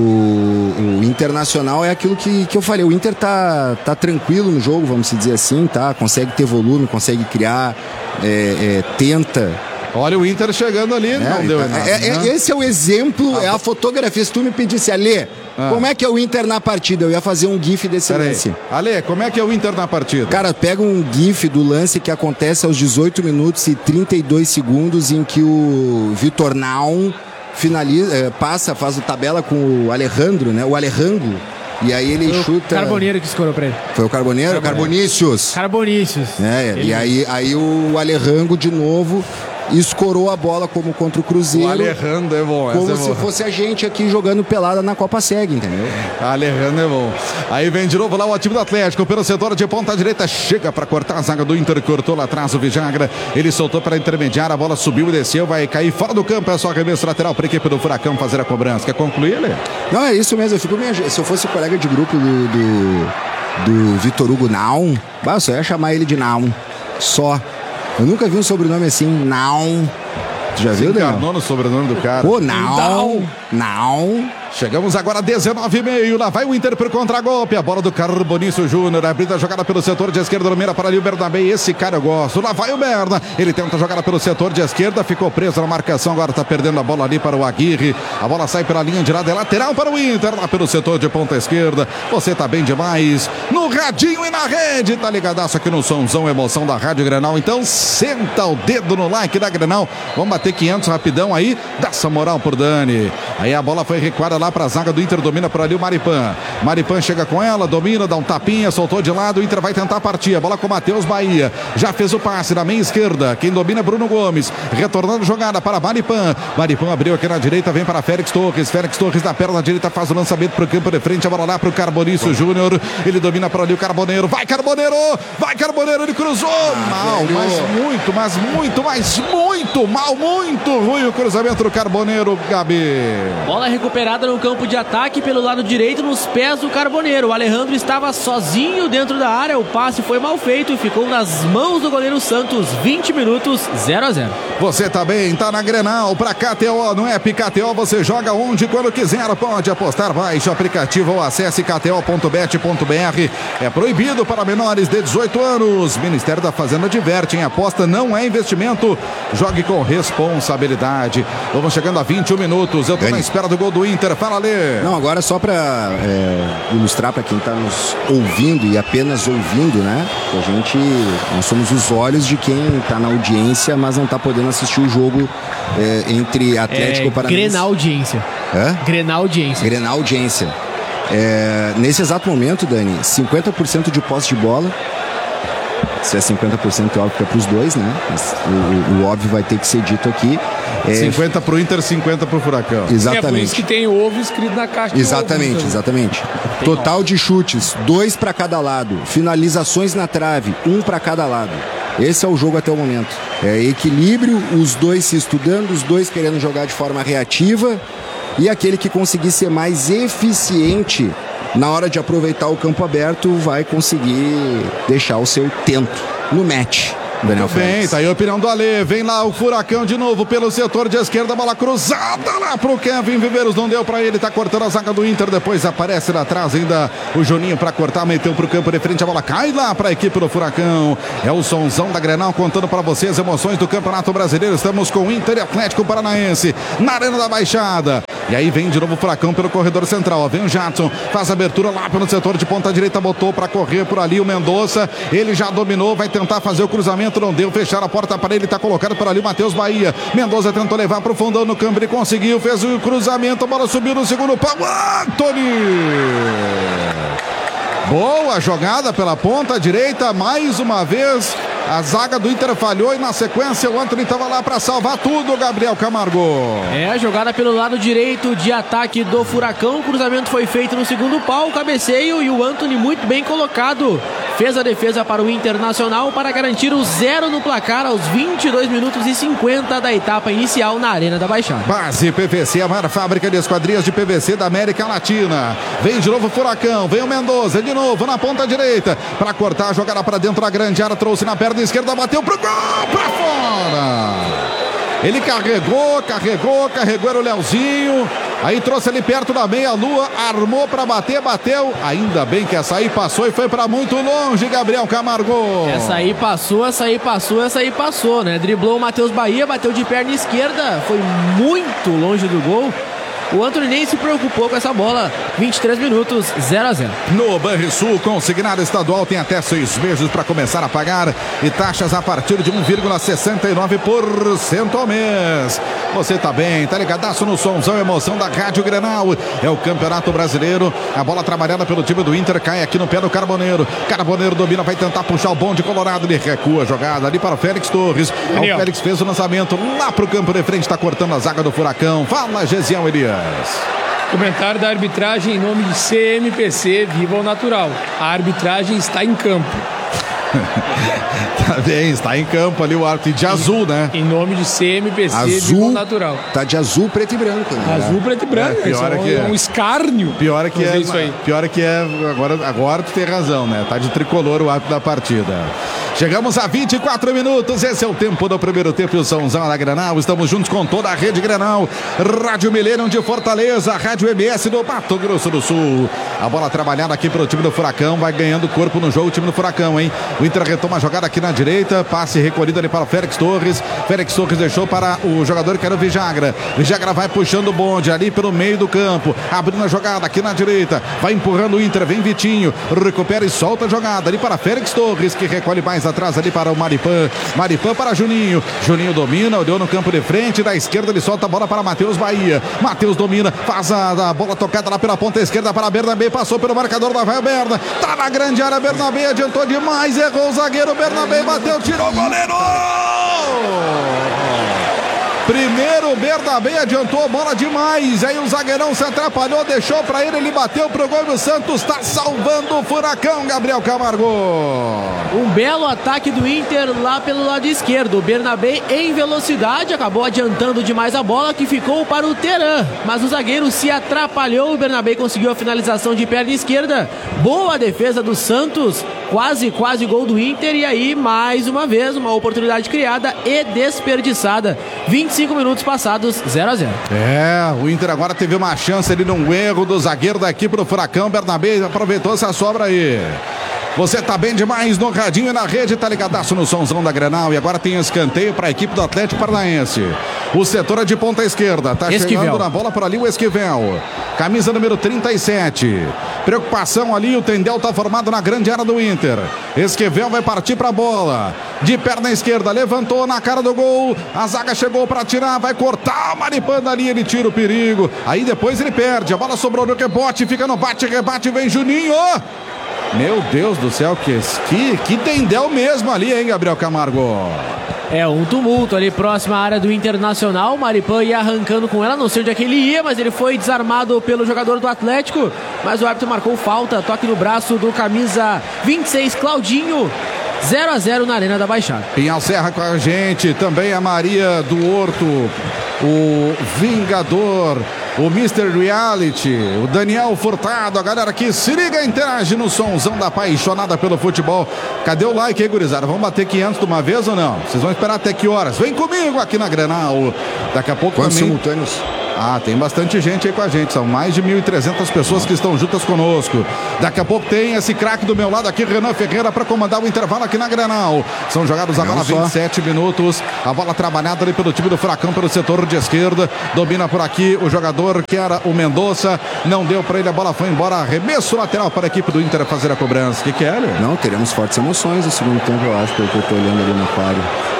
[SPEAKER 4] o Internacional é aquilo que eu falei. O Inter tá tranquilo no jogo, vamos dizer assim, tá? Consegue ter volume, consegue criar, tenta.
[SPEAKER 1] Olha o Inter chegando ali, não deu nada. Né?
[SPEAKER 4] Esse é o exemplo, é a fotografia. Se tu me pedisse, Alê, como é que é o Inter na partida? Eu ia fazer um gif desse lance.
[SPEAKER 1] Alê, como é que é o Inter na partida?
[SPEAKER 4] Cara, pega um gif do lance que acontece aos 18 minutos e 32 segundos em que o Vitor Naum finaliza, faz a tabela com o Alejandro, né? O Alejandro. E aí ele chuta...
[SPEAKER 2] Carboneiro que escorou pra ele.
[SPEAKER 4] Foi o Carboneiro? Carbonícios.
[SPEAKER 2] Carbonícios.
[SPEAKER 4] E aí o Alejandro de novo escorou a bola como contra o Cruzeiro.
[SPEAKER 1] O Alejandro é bom.
[SPEAKER 4] Como se fosse a gente aqui jogando pelada na Copa Seg, entendeu?
[SPEAKER 1] Alejandro é bom. Aí vem de novo lá o time do Atlético pelo setor de ponta direita, chega para cortar a zaga do Inter, cortou lá atrás o Vijagra, ele soltou para intermediar, a bola subiu e desceu, vai cair fora do campo, é só arremesso lateral para a equipe do Furacão fazer a cobrança. Quer concluir, Alê?
[SPEAKER 4] Não, é isso mesmo, se eu fosse colega de grupo do Vitor Hugo Naum, eu só ia chamar ele de Naum, só. Eu nunca vi um sobrenome assim, Naum. Tu já viu, Daniel?
[SPEAKER 1] Encarnou no sobrenome do cara.
[SPEAKER 4] Pô, Naum.
[SPEAKER 1] Chegamos agora a 19h30, lá vai o Inter pro contragolpe, a bola do Carbonício Júnior, abrindo a jogada pelo setor de esquerda, domina para ali o Bernabé, esse cara eu gosto, lá vai o Berna, ele tenta a jogada pelo setor de esquerda, ficou preso na marcação, agora tá perdendo a bola ali para o Aguirre, a bola sai pela linha de lado, é lateral para o Inter, lá pelo setor de ponta esquerda, você tá bem demais, no radinho e na rede, tá ligadaço aqui no somzão, emoção da Rádio Grenal, então senta o dedo no like da Grenal, vamos bater 500 rapidão aí, dá essa moral por Dani, aí a bola foi recuada lá para a zaga do Inter, domina por ali o Maripan chega com ela, domina, dá um tapinha, soltou de lado, o Inter vai tentar partir, a bola com o Matheus Bahia, já fez o passe na meia esquerda, quem domina é Bruno Gomes, retornando jogada para Maripan abriu aqui na direita, vem para Félix Torres na perna direita, faz o lançamento para o campo de frente, a bola lá para o Carbonício Júnior, ele domina por ali o Carboneiro, vai Carboneiro, ele cruzou, mal, mas muito mal, muito ruim o cruzamento do Carboneiro, Gabi.
[SPEAKER 2] Bola recuperada no campo de ataque pelo lado direito, nos pés do Carboneiro. O Alejandro estava sozinho dentro da área, o passe foi mal feito e ficou nas mãos do goleiro Santos. 20 minutos, 0-0.
[SPEAKER 1] Você também tá na Grenal, pra KTO, no app KTO você joga onde, quando quiser, pode apostar, baixe o aplicativo ou acesse kto.bet.br. É proibido para menores de 18 anos. Ministério da Fazenda adverte, aposta não é investimento, jogue com responsabilidade. Vamos chegando a 21 minutos, eu tô na espera do gol do Inter, fala Lê.
[SPEAKER 4] Não, agora só para ilustrar para quem está nos ouvindo e apenas ouvindo, né? Nós somos os olhos de quem está na audiência, mas não está podendo assistir o jogo entre Atlético Paranaense.
[SPEAKER 2] Grenal audiência. Grenal audiência.
[SPEAKER 4] Nesse exato momento, Dani, 50% de posse de bola. Se é 50%, é óbvio que é para os dois, né? Mas o óbvio vai ter que ser dito aqui.
[SPEAKER 1] 50 pro Inter, 50 pro Furacão.
[SPEAKER 4] Exatamente.
[SPEAKER 3] É por isso que tem ovo escrito na caixa.
[SPEAKER 4] Exatamente. Total de chutes, 2 para cada lado. Finalizações na trave, 1 para cada lado. Esse é o jogo até o momento. É equilíbrio, os dois se estudando, os dois querendo jogar de forma reativa. E aquele que conseguir ser mais eficiente na hora de aproveitar o campo aberto vai conseguir deixar o seu tento no match. Daniel Félix.
[SPEAKER 1] Tá aí a opinião do Alê, vem lá o Furacão de novo pelo setor de esquerda, bola cruzada lá pro Kevin Viveiros, não deu pra ele, tá cortando a zaga do Inter, depois aparece lá atrás ainda o Juninho pra cortar, meteu pro campo de frente, a bola cai lá pra equipe do Furacão, é o somzão da Grenal contando pra vocês as emoções do Campeonato Brasileiro, estamos com o Inter e Atlético Paranaense na Arena da Baixada, e aí vem de novo o Furacão pelo corredor central, ó, vem o Jadson, faz a abertura lá pelo setor de ponta direita, botou pra correr por ali o Mendonça, ele já dominou, vai tentar fazer o cruzamento, não deu, fecharam a porta para ele, tá colocado por ali o Matheus Bahia, Mendonça tentou levar pro fundão no campo, ele conseguiu, fez o cruzamento, a bola subiu no segundo pau, Antony! Boa jogada pela ponta direita, mais uma vez a zaga do Inter falhou e na sequência o Antony estava lá para salvar tudo, Gabriel Camargo.
[SPEAKER 2] A jogada pelo lado direito de ataque do Furacão, o cruzamento foi feito no segundo pau, o cabeceio e o Antony muito bem colocado, fez a defesa para o Internacional para garantir o 0 no placar aos 22 minutos e 50 da etapa inicial na Arena da Baixada.
[SPEAKER 1] Base PVC, a maior fábrica de esquadrias de PVC da América Latina. Vem de novo o Furacão, vem o Mendonça de novo na ponta direita para cortar a jogada para dentro da grande área, trouxe na perna esquerda, bateu pro gol, para fora. Ele carregou, era o Leozinho, aí trouxe ali perto da meia-lua, armou para bater, bateu, ainda bem que essa aí passou e foi para muito longe, Gabriel Camargo.
[SPEAKER 2] Essa aí passou, né? Driblou o Matheus Bahia, bateu de perna esquerda, foi muito longe do gol. O Antony nem se preocupou com essa bola. 23 minutos, 0-0.
[SPEAKER 1] No Banrisul, consignado estadual tem até 6 meses para começar a pagar e taxas a partir de 1,69% ao mês. Você tá bem, tá ligadaço no somzão, emoção da Rádio Grenal. É o Campeonato Brasileiro. A bola trabalhada pelo time do Inter cai aqui no pé do Carboneiro. Carboneiro domina, vai tentar puxar o bonde colorado. Ele recua a jogada ali para o Félix Torres. O Félix fez o lançamento lá pro campo de frente, tá cortando a zaga do Furacão. Fala, Gesiel Elias.
[SPEAKER 3] Comentário da arbitragem em nome de CMPC Viva o Natural. A arbitragem está em campo.
[SPEAKER 1] Tá bem, está em campo ali o árbitro de azul, né?
[SPEAKER 3] Em nome de CMPC de
[SPEAKER 4] Azul,
[SPEAKER 3] gol natural.
[SPEAKER 4] tá de azul, preto e branco. Né?
[SPEAKER 3] Azul, preto e branco.
[SPEAKER 1] pior
[SPEAKER 3] Isso
[SPEAKER 1] é que
[SPEAKER 3] é um escárnio.
[SPEAKER 1] Pior é que
[SPEAKER 3] fazer
[SPEAKER 1] é,
[SPEAKER 3] isso aí.
[SPEAKER 1] agora tu tem razão, né? Tá de tricolor o árbitro da partida. Chegamos a 24 minutos, esse é o tempo do primeiro tempo, o Sãozão da Grenal, estamos juntos com toda a rede Grenal, Rádio Millennium de Fortaleza, Rádio MS do Mato Grosso do Sul. A bola trabalhada aqui pelo time do Furacão, vai ganhando corpo no jogo o time do Furacão, hein? O Inter retoma a jogada aqui na direita, passe recolhido ali para o Félix Torres deixou para o jogador que era o Vijagra vai puxando o bonde ali pelo meio do campo, abrindo a jogada aqui na direita, vai empurrando o Inter, vem Vitinho, recupera e solta a jogada ali para Félix Torres, que recolhe mais atrás ali para o Maripã para Juninho domina, olhou no campo de frente, da esquerda ele solta a bola para Matheus Bahia, Matheus domina, faz a bola tocada lá pela ponta esquerda para Bernabé, passou pelo marcador da Rafael Berna, tá na grande área, Bernabé adiantou demais, errou o zagueiro, Bernabé bateu, tirou o goleiro! Primeiro, Bernabé adiantou a bola demais. Aí o zagueirão se atrapalhou, deixou pra ele bateu pro gol do Santos. Tá salvando o Furacão, Gabriel Camargo.
[SPEAKER 2] Um belo ataque do Inter lá pelo lado esquerdo. O Bernabé em velocidade acabou adiantando demais a bola, que ficou para o Teran. Mas o zagueiro se atrapalhou. O Bernabé conseguiu a finalização de perna esquerda. Boa defesa do Santos. Quase gol do Inter. E aí, mais uma vez, uma oportunidade criada e desperdiçada. 25 minutos passados, 0-0.
[SPEAKER 1] O Inter agora teve uma chance ali num erro do zagueiro da equipe do Furacão. Bernabé aproveitou essa sobra aí. Você tá bem demais no radinho e na rede, tá ligadaço no Sãozão da Grenal. E agora tem escanteio para a equipe do Atlético Paranaense. O setor é de ponta esquerda, tá chegando na bola por ali o Esquivel. Camisa número 37. Preocupação ali, o Tendel tá formado na grande área do Inter. Esquivel vai partir pra bola. De perna esquerda, levantou na cara do gol. A zaga chegou pra tirar, vai cortar o Maripã ali, ele tira o perigo. Aí depois ele perde, a bola sobrou no rebote, fica no bate-rebate, vem Juninho. Meu Deus do céu, que Tendel mesmo ali, hein, Gabriel Camargo?
[SPEAKER 2] Um tumulto ali próximo à área do Internacional. O Maripã ia arrancando com ela, não sei onde é que ele ia, mas ele foi desarmado pelo jogador do Atlético. Mas o árbitro marcou falta, toque no braço do camisa 26, Claudinho. 0-0 na Arena da Baixada.
[SPEAKER 1] Pinhal Serra com a gente, também a Maria do Horto, o Vingador, o Mr. Reality, o Daniel Furtado, a galera que se liga, interage no Somzão da apaixonada pelo futebol. Cadê o like aí, gurizada? Vamos bater 500 de uma vez ou não? Vocês vão esperar até que horas? Vem comigo aqui na Grenal. Daqui a pouco
[SPEAKER 4] quantos
[SPEAKER 1] também...
[SPEAKER 4] simultâneos?
[SPEAKER 1] Tem bastante gente aí com a gente, são mais de 1.300 pessoas que estão juntas conosco. Daqui a pouco tem esse craque do meu lado aqui, Renan Ferreira, para comandar o intervalo aqui na Grenal. São jogados agora 27 minutos, a bola trabalhada ali pelo time do Furacão, pelo setor de esquerda, domina por aqui o jogador que era o Mendonça, não deu para ele, a bola foi embora, arremesso lateral para a equipe do Inter fazer a cobrança. O que é, Hélio?
[SPEAKER 4] Não, teremos fortes emoções no segundo tempo, eu acho, pelo que eu estou olhando ali no quadro.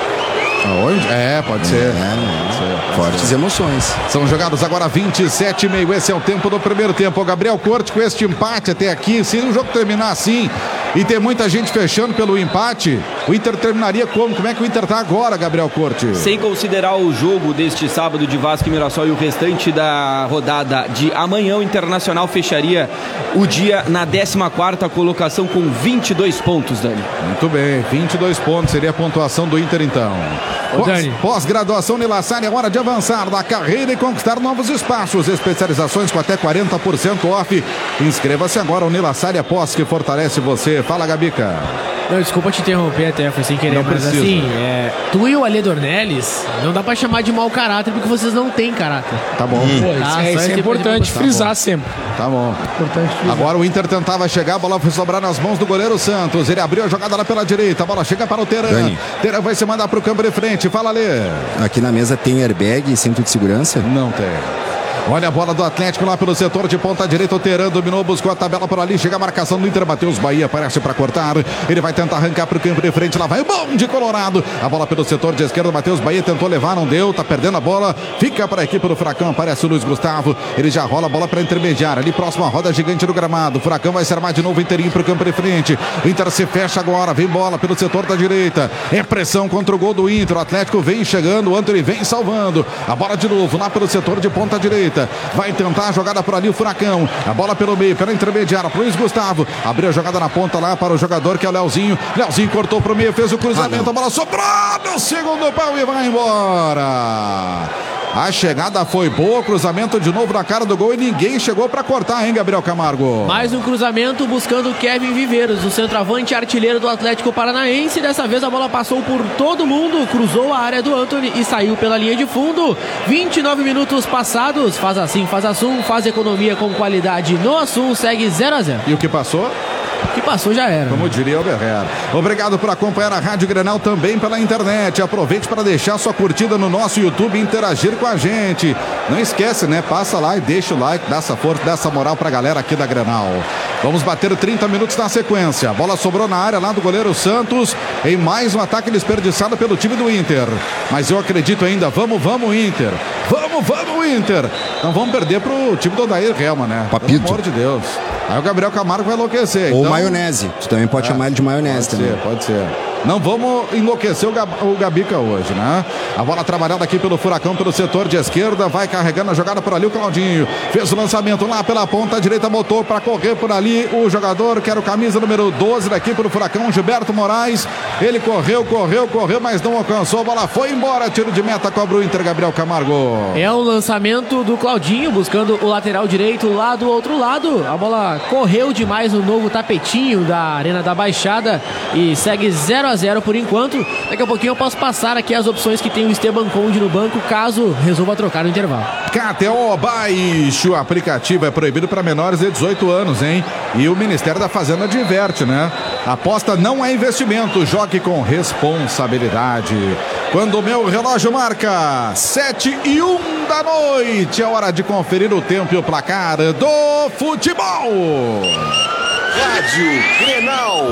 [SPEAKER 1] Aonde? Pode ser.
[SPEAKER 4] Fortes emoções.
[SPEAKER 1] São jogados agora 27,5. Esse é o tempo do primeiro tempo. O Gabriel Corte com este empate até aqui. Se o jogo terminar assim e ter muita gente fechando pelo empate, o Inter terminaria como? Como é que o Inter tá agora, Gabriel Corte?
[SPEAKER 5] Sem considerar o jogo deste sábado de Vasco e Mirassol e o restante da rodada de amanhã, o Internacional fecharia o dia na 14ª colocação com 22 pontos, Dani.
[SPEAKER 1] Muito bem, 22 pontos seria a pontuação do Inter então. Pós-graduação Nilassalle, é hora de avançar na carreira e conquistar novos espaços. Especializações com até 40% off. Inscreva-se agora ao Nilassalle Pós, que fortalece você. Fala, Gabica.
[SPEAKER 2] Não, desculpa te interromper até, foi sem querer,
[SPEAKER 1] não
[SPEAKER 2] mas
[SPEAKER 1] precisa.
[SPEAKER 2] Assim, tu e o Alê Dornelles, não dá pra chamar de mau caráter, porque vocês não têm caráter.
[SPEAKER 1] Tá bom.
[SPEAKER 3] Isso é importante frisar sempre.
[SPEAKER 1] Tá bom. Agora o Inter tentava chegar, a bola foi sobrar nas mãos do goleiro Santos. Ele abriu a jogada lá pela direita, a bola chega para o Teran. Teran vai se mandar pro campo de frente. Fala, Alê.
[SPEAKER 4] Aqui na mesa tem airbag e cinto de segurança?
[SPEAKER 1] Não tem. Olha a bola do Atlético lá pelo setor de ponta direita. O Teran dominou, buscou a tabela por ali. Chega a marcação do Inter. Matheus Bahia aparece para cortar. Ele vai tentar arrancar para o campo de frente. Lá vai o bom de Colorado. A bola pelo setor de esquerda. Matheus Bahia tentou levar, não deu. Tá perdendo a bola. Fica para a equipe do Furacão. Aparece o Luiz Gustavo. Ele já rola a bola para intermediária. Ali próximo à roda gigante do gramado. O Furacão vai se armar de novo inteirinho para o campo de frente. O Inter se fecha agora. Vem bola pelo setor da direita. É pressão contra o gol do Inter. O Atlético vem chegando. O Antony vem salvando. A bola de novo lá pelo setor de ponta direita. direita. Vai tentar a jogada por ali o Furacão. A bola pelo meio, pela intermediária, pro Luiz Gustavo. Abriu a jogada na ponta lá para o jogador que é o Leozinho. Leozinho cortou pro meio, fez o cruzamento. A bola sobrou no segundo pau e vai embora. A chegada foi boa, cruzamento de novo na cara do gol e ninguém chegou para cortar, hein, Gabriel Camargo?
[SPEAKER 2] Mais um cruzamento buscando o Kevin Viveiros, o centroavante artilheiro do Atlético Paranaense. Dessa vez a bola passou por todo mundo, cruzou a área do Antony e saiu pela linha de fundo. 29 minutos passados, faz assim, faz Assum, faz economia com qualidade no Assum, segue 0-0.
[SPEAKER 1] E o que passou?
[SPEAKER 2] O que passou já era.
[SPEAKER 1] Como diria o Berrer. Obrigado por acompanhar a Rádio Grenal também pela internet. Aproveite para deixar sua curtida no nosso YouTube e interagir com a gente. Não esquece, né? Passa lá e deixa o like, dá essa força, dá essa moral pra galera aqui da Grenal. Vamos bater 30 minutos na sequência. A bola sobrou na área lá do goleiro Santos em mais um ataque desperdiçado pelo time do Inter. Mas eu acredito ainda, vamos Inter. Vamos Inter. Não vamos perder pro time do Odair Helma, né?
[SPEAKER 4] Papito.
[SPEAKER 1] Pelo amor de Deus. Aí o Gabriel Camargo vai enlouquecer.
[SPEAKER 4] Ou
[SPEAKER 1] então...
[SPEAKER 4] maionese. Tu também pode chamar ele de maionese também.
[SPEAKER 1] Pode ser. Não vamos enlouquecer o Gabica hoje, né? A bola trabalhada aqui pelo Furacão, pelo setor de esquerda. Vai carregando a jogada por ali o Claudinho. Fez o lançamento lá pela ponta direita, botou para correr por ali o jogador que era o camisa número 12 da equipe do Furacão, Gilberto Moraes. Ele correu, mas não alcançou. A bola foi embora. Tiro de meta, cobra o Inter, Gabriel Camargo.
[SPEAKER 2] É o lançamento do Claudinho, buscando o lateral direito lá do outro lado. A bola correu demais no novo tapetinho da Arena da Baixada e segue 0-0 por enquanto. Daqui a pouquinho eu posso passar aqui as opções que tem o Esteban Conde no banco, caso resolva trocar no intervalo.
[SPEAKER 1] KTO, baixe o aplicativo, é proibido para menores de 18 anos, hein? E o Ministério da Fazenda adverte, né? Aposta não é investimento, jogue com responsabilidade. Quando o meu relógio marca 7:01 da noite, é hora de conferir o tempo e o placar do futebol.
[SPEAKER 6] Rádio Grenal.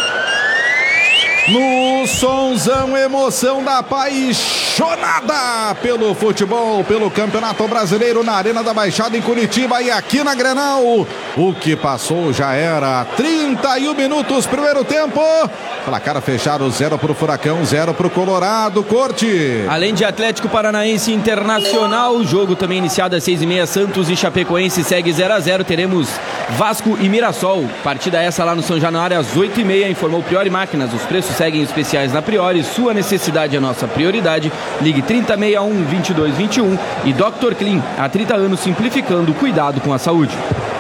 [SPEAKER 1] No sonzão, emoção da apaixonada pelo futebol, pelo Campeonato Brasileiro na Arena da Baixada em Curitiba e aqui na Grenal. O que passou já era 31 minutos, primeiro tempo. Placar fechado, 0 pro Furacão, 0 pro Colorado. Corte.
[SPEAKER 5] Além de Atlético Paranaense Internacional, o jogo também iniciado às 6h30, Santos e Chapecoense segue 0-0. Teremos Vasco e Mirassol. Partida essa lá no São Januário às 8h30, informou Priori Máquinas. Os preços seguem especiais na Priori, sua necessidade é nossa prioridade. Ligue 3061-2221 e Dr. Clean, há 30 anos simplificando o cuidado com a saúde.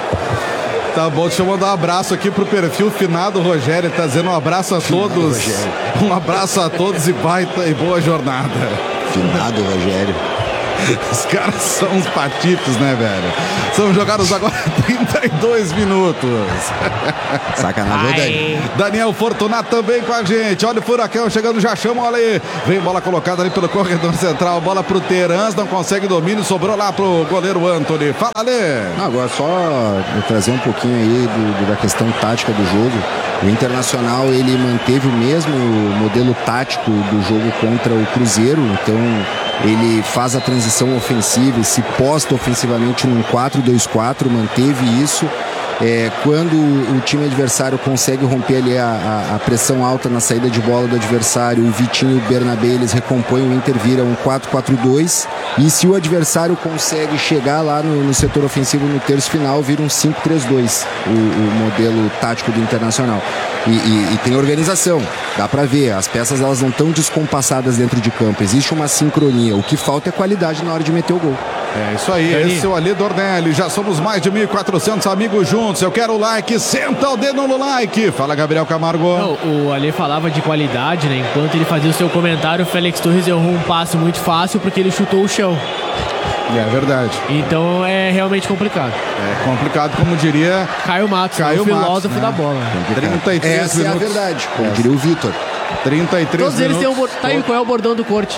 [SPEAKER 1] Tá bom, deixa eu mandar um abraço aqui pro perfil finado Rogério, tá dizendo um abraço a todos. Um abraço a todos e baita e boa jornada.
[SPEAKER 4] Finado Rogério.
[SPEAKER 1] Os caras são uns patitos, né, velho? São jogados agora 32 minutos.
[SPEAKER 4] Sacanagem, Dani.
[SPEAKER 1] Daniel Fortunato também com a gente. Olha o Furacão chegando, já chama ali. Vem bola colocada ali pelo corredor central. Bola pro Terans, não consegue domínio. Sobrou lá pro goleiro Antony. Fala, Lê.
[SPEAKER 4] Agora só trazer um pouquinho aí da questão tática do jogo. O Internacional, ele manteve o mesmo modelo tático do jogo contra o Cruzeiro. Então ele faz a transição ofensiva e se posta ofensivamente num 4-2-4, manteve isso. Quando o time adversário consegue romper ali a pressão alta na saída de bola do adversário, o Vitinho e o Bernabé, eles recompõem, o Inter vira um 4-4-2, e se o adversário consegue chegar lá no setor ofensivo no terço final, vira um 5-3-2, o modelo tático do Internacional. E tem organização, dá pra ver, as peças elas não estão descompassadas dentro de campo, existe uma sincronia, o que falta é qualidade na hora de meter o gol.
[SPEAKER 1] É isso aí, esse é o Ali Dornelli, já somos mais de 1.400 amigos juntos, eu quero o like, senta o dedo no like. Fala, Gabriel Camargo.
[SPEAKER 2] Não, o Ali falava de qualidade, né? Enquanto ele fazia o seu comentário, o Félix Torres errou um passe muito fácil porque ele chutou o chão.
[SPEAKER 1] É verdade.
[SPEAKER 2] Então é realmente complicado.
[SPEAKER 1] É complicado, como diria
[SPEAKER 2] Caio Matos, o filósofo da bola.
[SPEAKER 1] 33
[SPEAKER 4] Essa
[SPEAKER 1] minutos.
[SPEAKER 4] é a verdade, como diria o Vitor.
[SPEAKER 1] 33
[SPEAKER 2] Todos eles
[SPEAKER 1] minutos.
[SPEAKER 2] têm um... Tá aí, qual é o bordão do corte?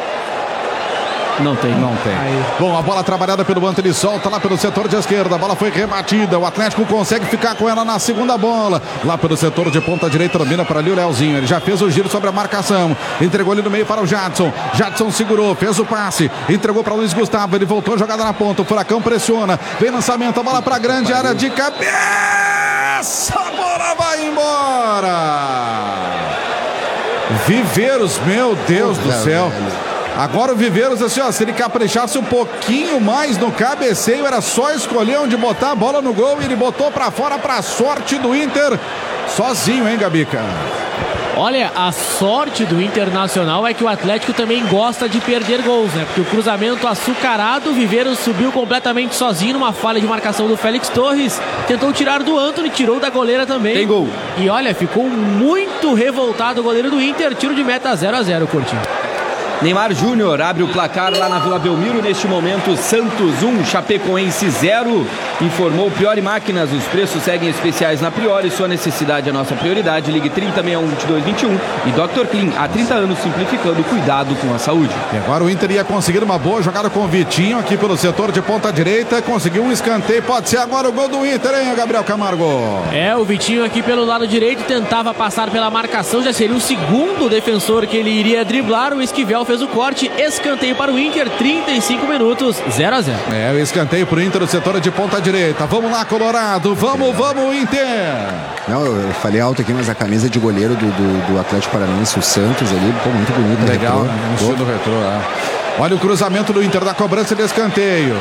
[SPEAKER 5] Não tem.
[SPEAKER 2] Aí.
[SPEAKER 1] Bom, a bola trabalhada pelo Antony, solta lá pelo setor de esquerda, a bola foi rebatida, o Atlético consegue ficar com ela na segunda bola, lá pelo setor de ponta direita, domina para ali o Leozinho, ele já fez o giro sobre a marcação, entregou ali no meio para o Jadson segurou, fez o passe, entregou para o Luiz Gustavo, ele voltou a jogada na ponta, o Furacão pressiona, vem lançamento, a bola para a grande área de cabeça, a bola vai embora. Viveiros, meu Deus do céu. Agora o Viveiros, assim, ó, se ele caprichasse um pouquinho mais no cabeceio, era só escolher onde botar a bola no gol e ele botou pra fora pra sorte do Inter. Sozinho, hein, Gabica?
[SPEAKER 2] Olha, a sorte do Internacional é que o Atlético também gosta de perder gols, né? Porque o cruzamento açucarado, o Viveiros subiu completamente sozinho numa falha de marcação do Félix Torres, tentou tirar do Antony, tirou da goleira também.
[SPEAKER 5] Tem gol.
[SPEAKER 2] E olha, ficou muito revoltado o goleiro do Inter, tiro de meta 0-0, Coutinho.
[SPEAKER 5] Neymar Júnior abre o placar lá na Vila Belmiro. Neste momento, Santos 1, Chapecoense 0. Informou Priori Máquinas. Os preços seguem especiais na Priori. Sua necessidade é a nossa prioridade. Ligue 3061-2221. E Dr. Clean, há 30 anos simplificando o cuidado com a saúde.
[SPEAKER 1] E agora o Inter ia conseguir uma boa jogada com o Vitinho aqui pelo setor de ponta direita. Conseguiu um escanteio. Pode ser agora o gol do Inter, hein, Gabriel Camargo?
[SPEAKER 2] É, o Vitinho aqui pelo lado direito tentava passar pela marcação. Já seria o segundo defensor que ele iria driblar. O Esquivel fez o corte, escanteio para o Inter, 35 minutos, 0-0.
[SPEAKER 1] É, o escanteio para o Inter, o setor de ponta direita. Vamos lá, Colorado, vamos, Inter!
[SPEAKER 4] Não, eu falei alto aqui, mas a camisa de goleiro do Atlético Paranaense, o Santos ali, pô, muito bonito.
[SPEAKER 1] Legal, né? Um estilo retrô, Olha o cruzamento do Inter da cobrança de escanteio.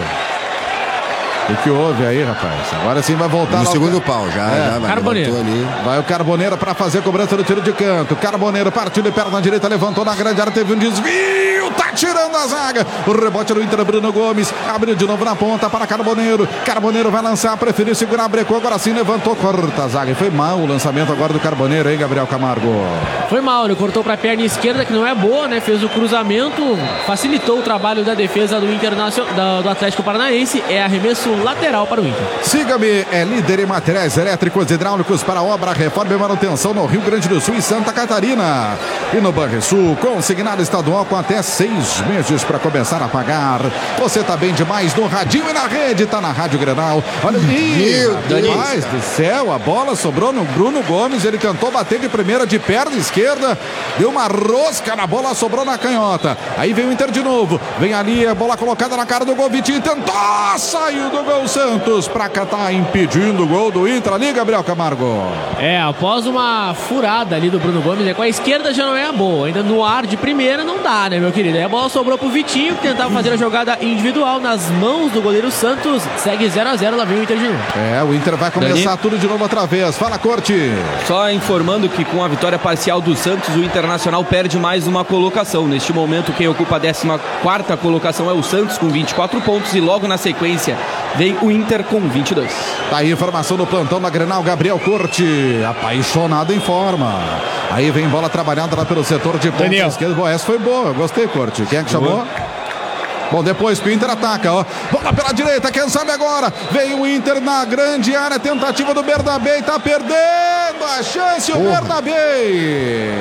[SPEAKER 1] O que houve aí, rapaz? Agora sim vai voltar.
[SPEAKER 4] No segundo pau, já vai.
[SPEAKER 2] Carboneiro.
[SPEAKER 4] Ali.
[SPEAKER 1] Vai o Carboneiro para fazer a cobrança do tiro de canto. Carboneiro partiu de perna direita, levantou na grande área, teve um desvio, tá tirando a zaga. O rebote do Inter, Bruno Gomes, abriu de novo na ponta para Carboneiro. Carboneiro vai lançar, preferiu segurar, brecou, agora sim levantou, corta a zaga. E foi mal o lançamento agora do Carboneiro, hein, Gabriel Camargo?
[SPEAKER 2] Foi mal, ele cortou para a perna esquerda, que não é boa, né? Fez o cruzamento, facilitou o trabalho da defesa do Internacional, do Atlético Paranaense. É arremesso lateral para o Inter.
[SPEAKER 1] Siga-me, é líder em materiais elétricos e hidráulicos para obra, reforma e manutenção no Rio Grande do Sul e Santa Catarina. E no Banrisul, consignado estadual com até 6 meses para começar a pagar. Você tá bem demais no radinho e na rede, tá na Rádio Grenal. Olha aí, Deus do céu, a bola sobrou no Bruno Gomes, ele tentou bater de primeira de perna esquerda, deu uma rosca na bola, sobrou na canhota. Aí vem o Inter de novo, vem ali a bola colocada na cara do gol, Vitinho tentou, saiu do gol Santos, pra cá tá impedindo o gol do Inter ali, Gabriel Camargo.
[SPEAKER 2] É, após uma furada ali do Bruno Gomes, com a esquerda já não é boa, ainda no ar de primeira não dá, né, meu querido? Aí a bola sobrou pro Vitinho, que tentava fazer a jogada individual nas mãos do goleiro Santos, segue 0-0, lá vem o Inter de novo.
[SPEAKER 1] É, o Inter vai começar tudo de novo outra vez, fala, Corte.
[SPEAKER 5] Só informando que com a vitória parcial do Santos, o Internacional perde mais uma colocação. Neste momento, quem ocupa a 14ª colocação é o Santos com 24 pontos e logo na sequência vem o Inter com 22.
[SPEAKER 1] Tá aí a informação do plantão da Grenal, Gabriel Corte, apaixonado em forma. Aí vem bola trabalhada lá pelo setor de ponta esquerda. Boa, essa foi boa, eu gostei, Corte. Quem é que chamou? Bom, depois que o Inter ataca, ó. Bola pela direita, quem sabe agora? Vem o Inter na grande área, tentativa do Bernabé, tá perdendo a chance, o Bernabé.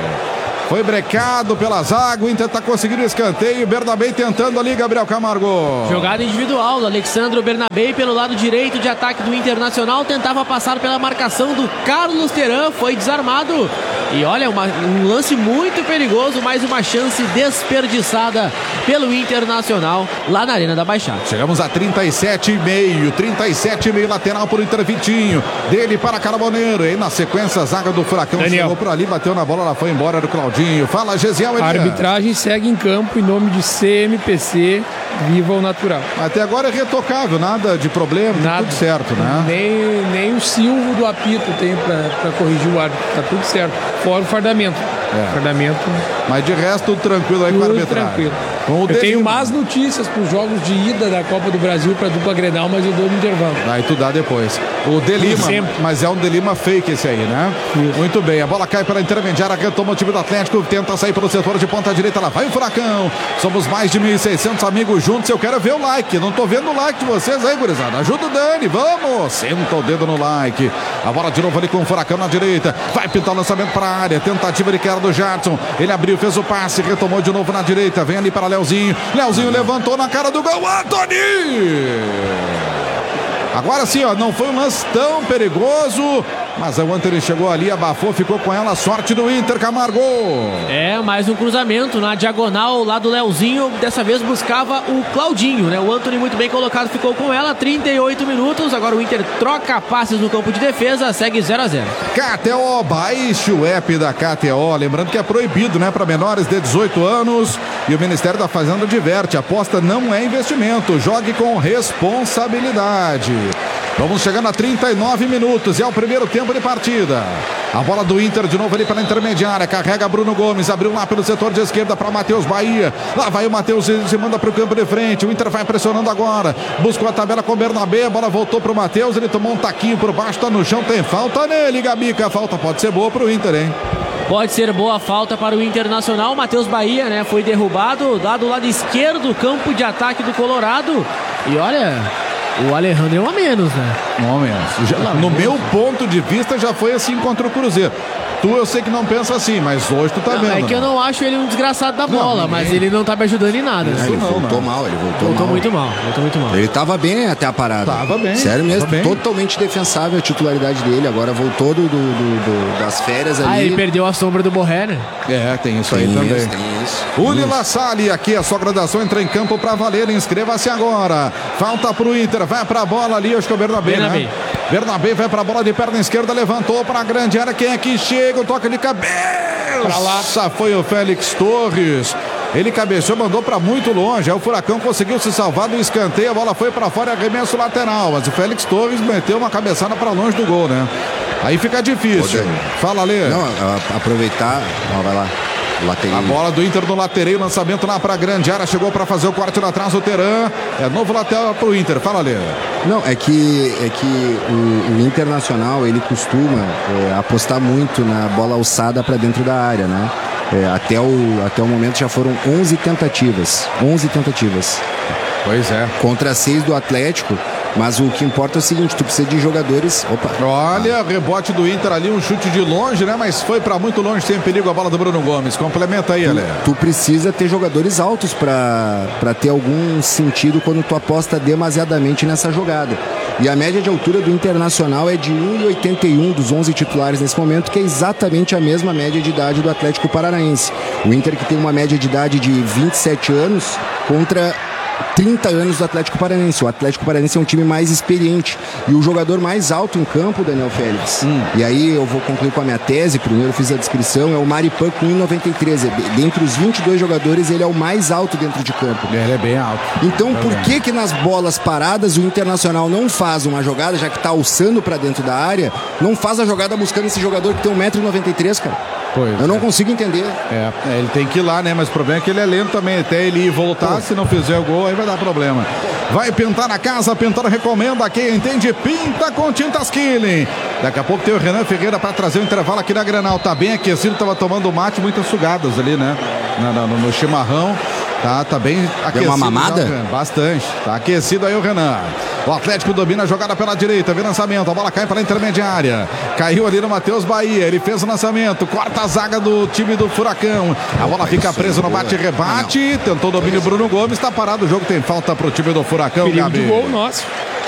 [SPEAKER 1] Foi brecado pela zaga, o Inter tá conseguindo escanteio, o Bernabé tentando ali, Gabriel Camargo.
[SPEAKER 2] Jogada individual do Alexandre Bernabé pelo lado direito de ataque do Internacional, tentava passar pela marcação do Carlos Teran, foi desarmado. E olha, um lance muito perigoso, mais uma chance desperdiçada pelo Internacional lá na Arena da Baixada.
[SPEAKER 1] Chegamos a 37,5 lateral por Inter, Vitinho, dele para Carboneiro, e na sequência a zaga do Furacão chegou por ali, bateu na bola, ela foi embora do Claudinho. Fala, Gesiel Elias.
[SPEAKER 3] A arbitragem segue em campo em nome de CMPC, viva o natural.
[SPEAKER 1] Até agora é retocável, nada de problema, nada. Tudo certo, né?
[SPEAKER 3] Nem o silvo do apito tem pra corrigir o árbitro, tá tudo certo, fora o fardamento. Fardamento.
[SPEAKER 1] Mas de resto, tudo tranquilo aí com a arbitragem.
[SPEAKER 3] Tranquilo. Eu tenho más notícias para os jogos de ida da Copa do Brasil para a dupla Grenal, mas eu dou no intervalo.
[SPEAKER 1] Aí tu dá depois. O Delima, mas é um Delima fake esse aí, né? Isso. Muito bem, a bola cai pela intermediária, retoma o time do Atlético, tenta sair pelo setor de ponta direita, lá vai o Furacão. Somos mais de 1.600 amigos juntos, eu quero ver o like, não tô vendo o like de vocês aí, gurizada. Ajuda o Dani, vamos! Senta o dedo no like. A bola de novo ali com o Furacão na direita, vai pintar o lançamento para a área, tentativa de queda do Jadson, ele abriu, fez o passe, retomou de novo na direita, vem ali para Leozinho levantou na cara do gol, Antony! Agora sim, ó, não foi um lance tão perigoso, Mas o Antony chegou ali, abafou, ficou com ela. Sorte do Inter, Camargo.
[SPEAKER 2] Mais um cruzamento na diagonal lá do Leozinho. Dessa vez buscava o Claudinho, né? O Antony muito bem colocado, ficou com ela. 38 minutos. Agora o Inter troca passes no campo de defesa. Segue 0-0.
[SPEAKER 1] KTO, baixe o app da KTO. Lembrando que é proibido, né? Para menores de 18 anos. E o Ministério da Fazenda adverte: aposta não é investimento. Jogue com responsabilidade. Vamos chegando a 39 minutos. É o primeiro tempo de partida. A bola do Inter de novo ali pela intermediária. Carrega Bruno Gomes. Abriu lá pelo setor de esquerda para Matheus Bahia. Lá vai o Matheus e se manda para o campo de frente. O Inter vai pressionando agora. Buscou a tabela com o Bernabé. A bola voltou para o Matheus. Ele tomou um taquinho por baixo. Tá no chão. Tem falta nele, Gabica. A falta pode ser boa para o Inter, hein?
[SPEAKER 2] Pode ser boa falta para o Internacional. Matheus Bahia, né? Foi derrubado lá do lado esquerdo do campo de ataque do Colorado. E olha, o Alejandro é um a menos, né?
[SPEAKER 1] Um a menos. No meu ponto de vista, já foi assim contra o Cruzeiro. Tu, eu sei que não pensa assim, mas hoje tu tá vendo.
[SPEAKER 2] É que eu não acho ele um desgraçado da bola, mas ele não tá me ajudando em nada.
[SPEAKER 4] Ele voltou mal, ele voltou
[SPEAKER 2] muito mal.
[SPEAKER 4] Ele tava bem até a parada.
[SPEAKER 1] Tava bem.
[SPEAKER 4] Sério mesmo,
[SPEAKER 1] bem.
[SPEAKER 4] Totalmente defensável a titularidade dele. Agora voltou das férias ali.
[SPEAKER 2] Ele perdeu a sombra do Borré, né?
[SPEAKER 1] Tem isso aí também.
[SPEAKER 4] Tem isso.
[SPEAKER 1] Uli La Salle, aqui a sua graduação entra em campo pra valer. Inscreva-se agora. Falta pro Inter, vai pra bola ali, acho que é o Bernabé, né? Bernabé vai pra bola de perna esquerda, levantou pra grande área. Quem é que chega? O toque de cabeça.
[SPEAKER 3] Pra lá.
[SPEAKER 1] Foi o Félix Torres. Ele cabeceou, mandou pra muito longe. Aí o Furacão conseguiu se salvar do escanteio. A bola foi pra fora, arremesso lateral. Mas o Félix Torres meteu uma cabeçada pra longe do gol, né? Aí fica difícil. Fala, Lê.
[SPEAKER 4] Não, aproveitar. Vai lá. Lateral.
[SPEAKER 1] A bola do Inter no lateral, lançamento lá pra grande área, chegou pra fazer o corte lá atrás, o Teran. É novo lateral pro Inter, fala, Lê.
[SPEAKER 4] Não, é que o Internacional, ele costuma apostar muito na bola alçada pra dentro da área, né? Até o momento já foram 11 tentativas.
[SPEAKER 1] Pois é.
[SPEAKER 4] Contra 6 do Atlético. Mas o que importa é o seguinte, tu precisa de jogadores...
[SPEAKER 1] Olha, rebote do Inter ali, um chute de longe, né? Mas foi pra muito longe, sem perigo a bola do Bruno Gomes. Complementa aí, Ale.
[SPEAKER 4] Tu precisa ter jogadores altos pra ter algum sentido quando tu aposta demasiadamente nessa jogada. E a média de altura do Internacional é de 1,81 dos 11 titulares nesse momento, que é exatamente a mesma média de idade do Atlético Paranaense. O Inter, que tem uma média de idade de 27 anos contra 30 anos do Atlético Paranaense. O Atlético Paranaense é um time mais experiente. E o jogador mais alto em campo, Daniel Félix. E aí eu vou concluir com a minha tese. Primeiro eu fiz a descrição. É o Maripan com 1,93. Dentre os 22 jogadores, ele é o mais alto dentro de campo.
[SPEAKER 1] Ele é bem alto.
[SPEAKER 4] Então por que nas bolas paradas o Internacional não faz uma jogada, já que tá alçando pra dentro da área, não faz a jogada buscando esse jogador que tem 1,93 m, cara? Eu não consigo entender.
[SPEAKER 1] Ele tem que ir lá, né? Mas o problema é que ele é lento também. Até ele ir e voltar, se não fizer o gol, aí vai dar problema. Vai pintar na casa, Pintar recomenda. Quem entende, pinta com tintas Killing. Daqui a pouco tem o Renan Ferreira para trazer o intervalo aqui na Grenal. Tá bem aquecido, tava tomando mate, muitas sugadas ali, né? No chimarrão. Tá bem aquecido.
[SPEAKER 4] Deu uma mamada?
[SPEAKER 1] Bastante. Tá aquecido aí o Renan. O Atlético domina a jogada pela direita. Vem lançamento. A bola cai pela intermediária. Caiu ali no Matheus Bahia. Ele fez o lançamento. Corta a zaga do time do Furacão. A bola fica presa no bate-rebate. Tentou o domínio Bruno Gomes. Tá parado o jogo. Tem falta pro time do Furacão,
[SPEAKER 3] Perigo
[SPEAKER 1] Gabi.
[SPEAKER 3] de gol nosso.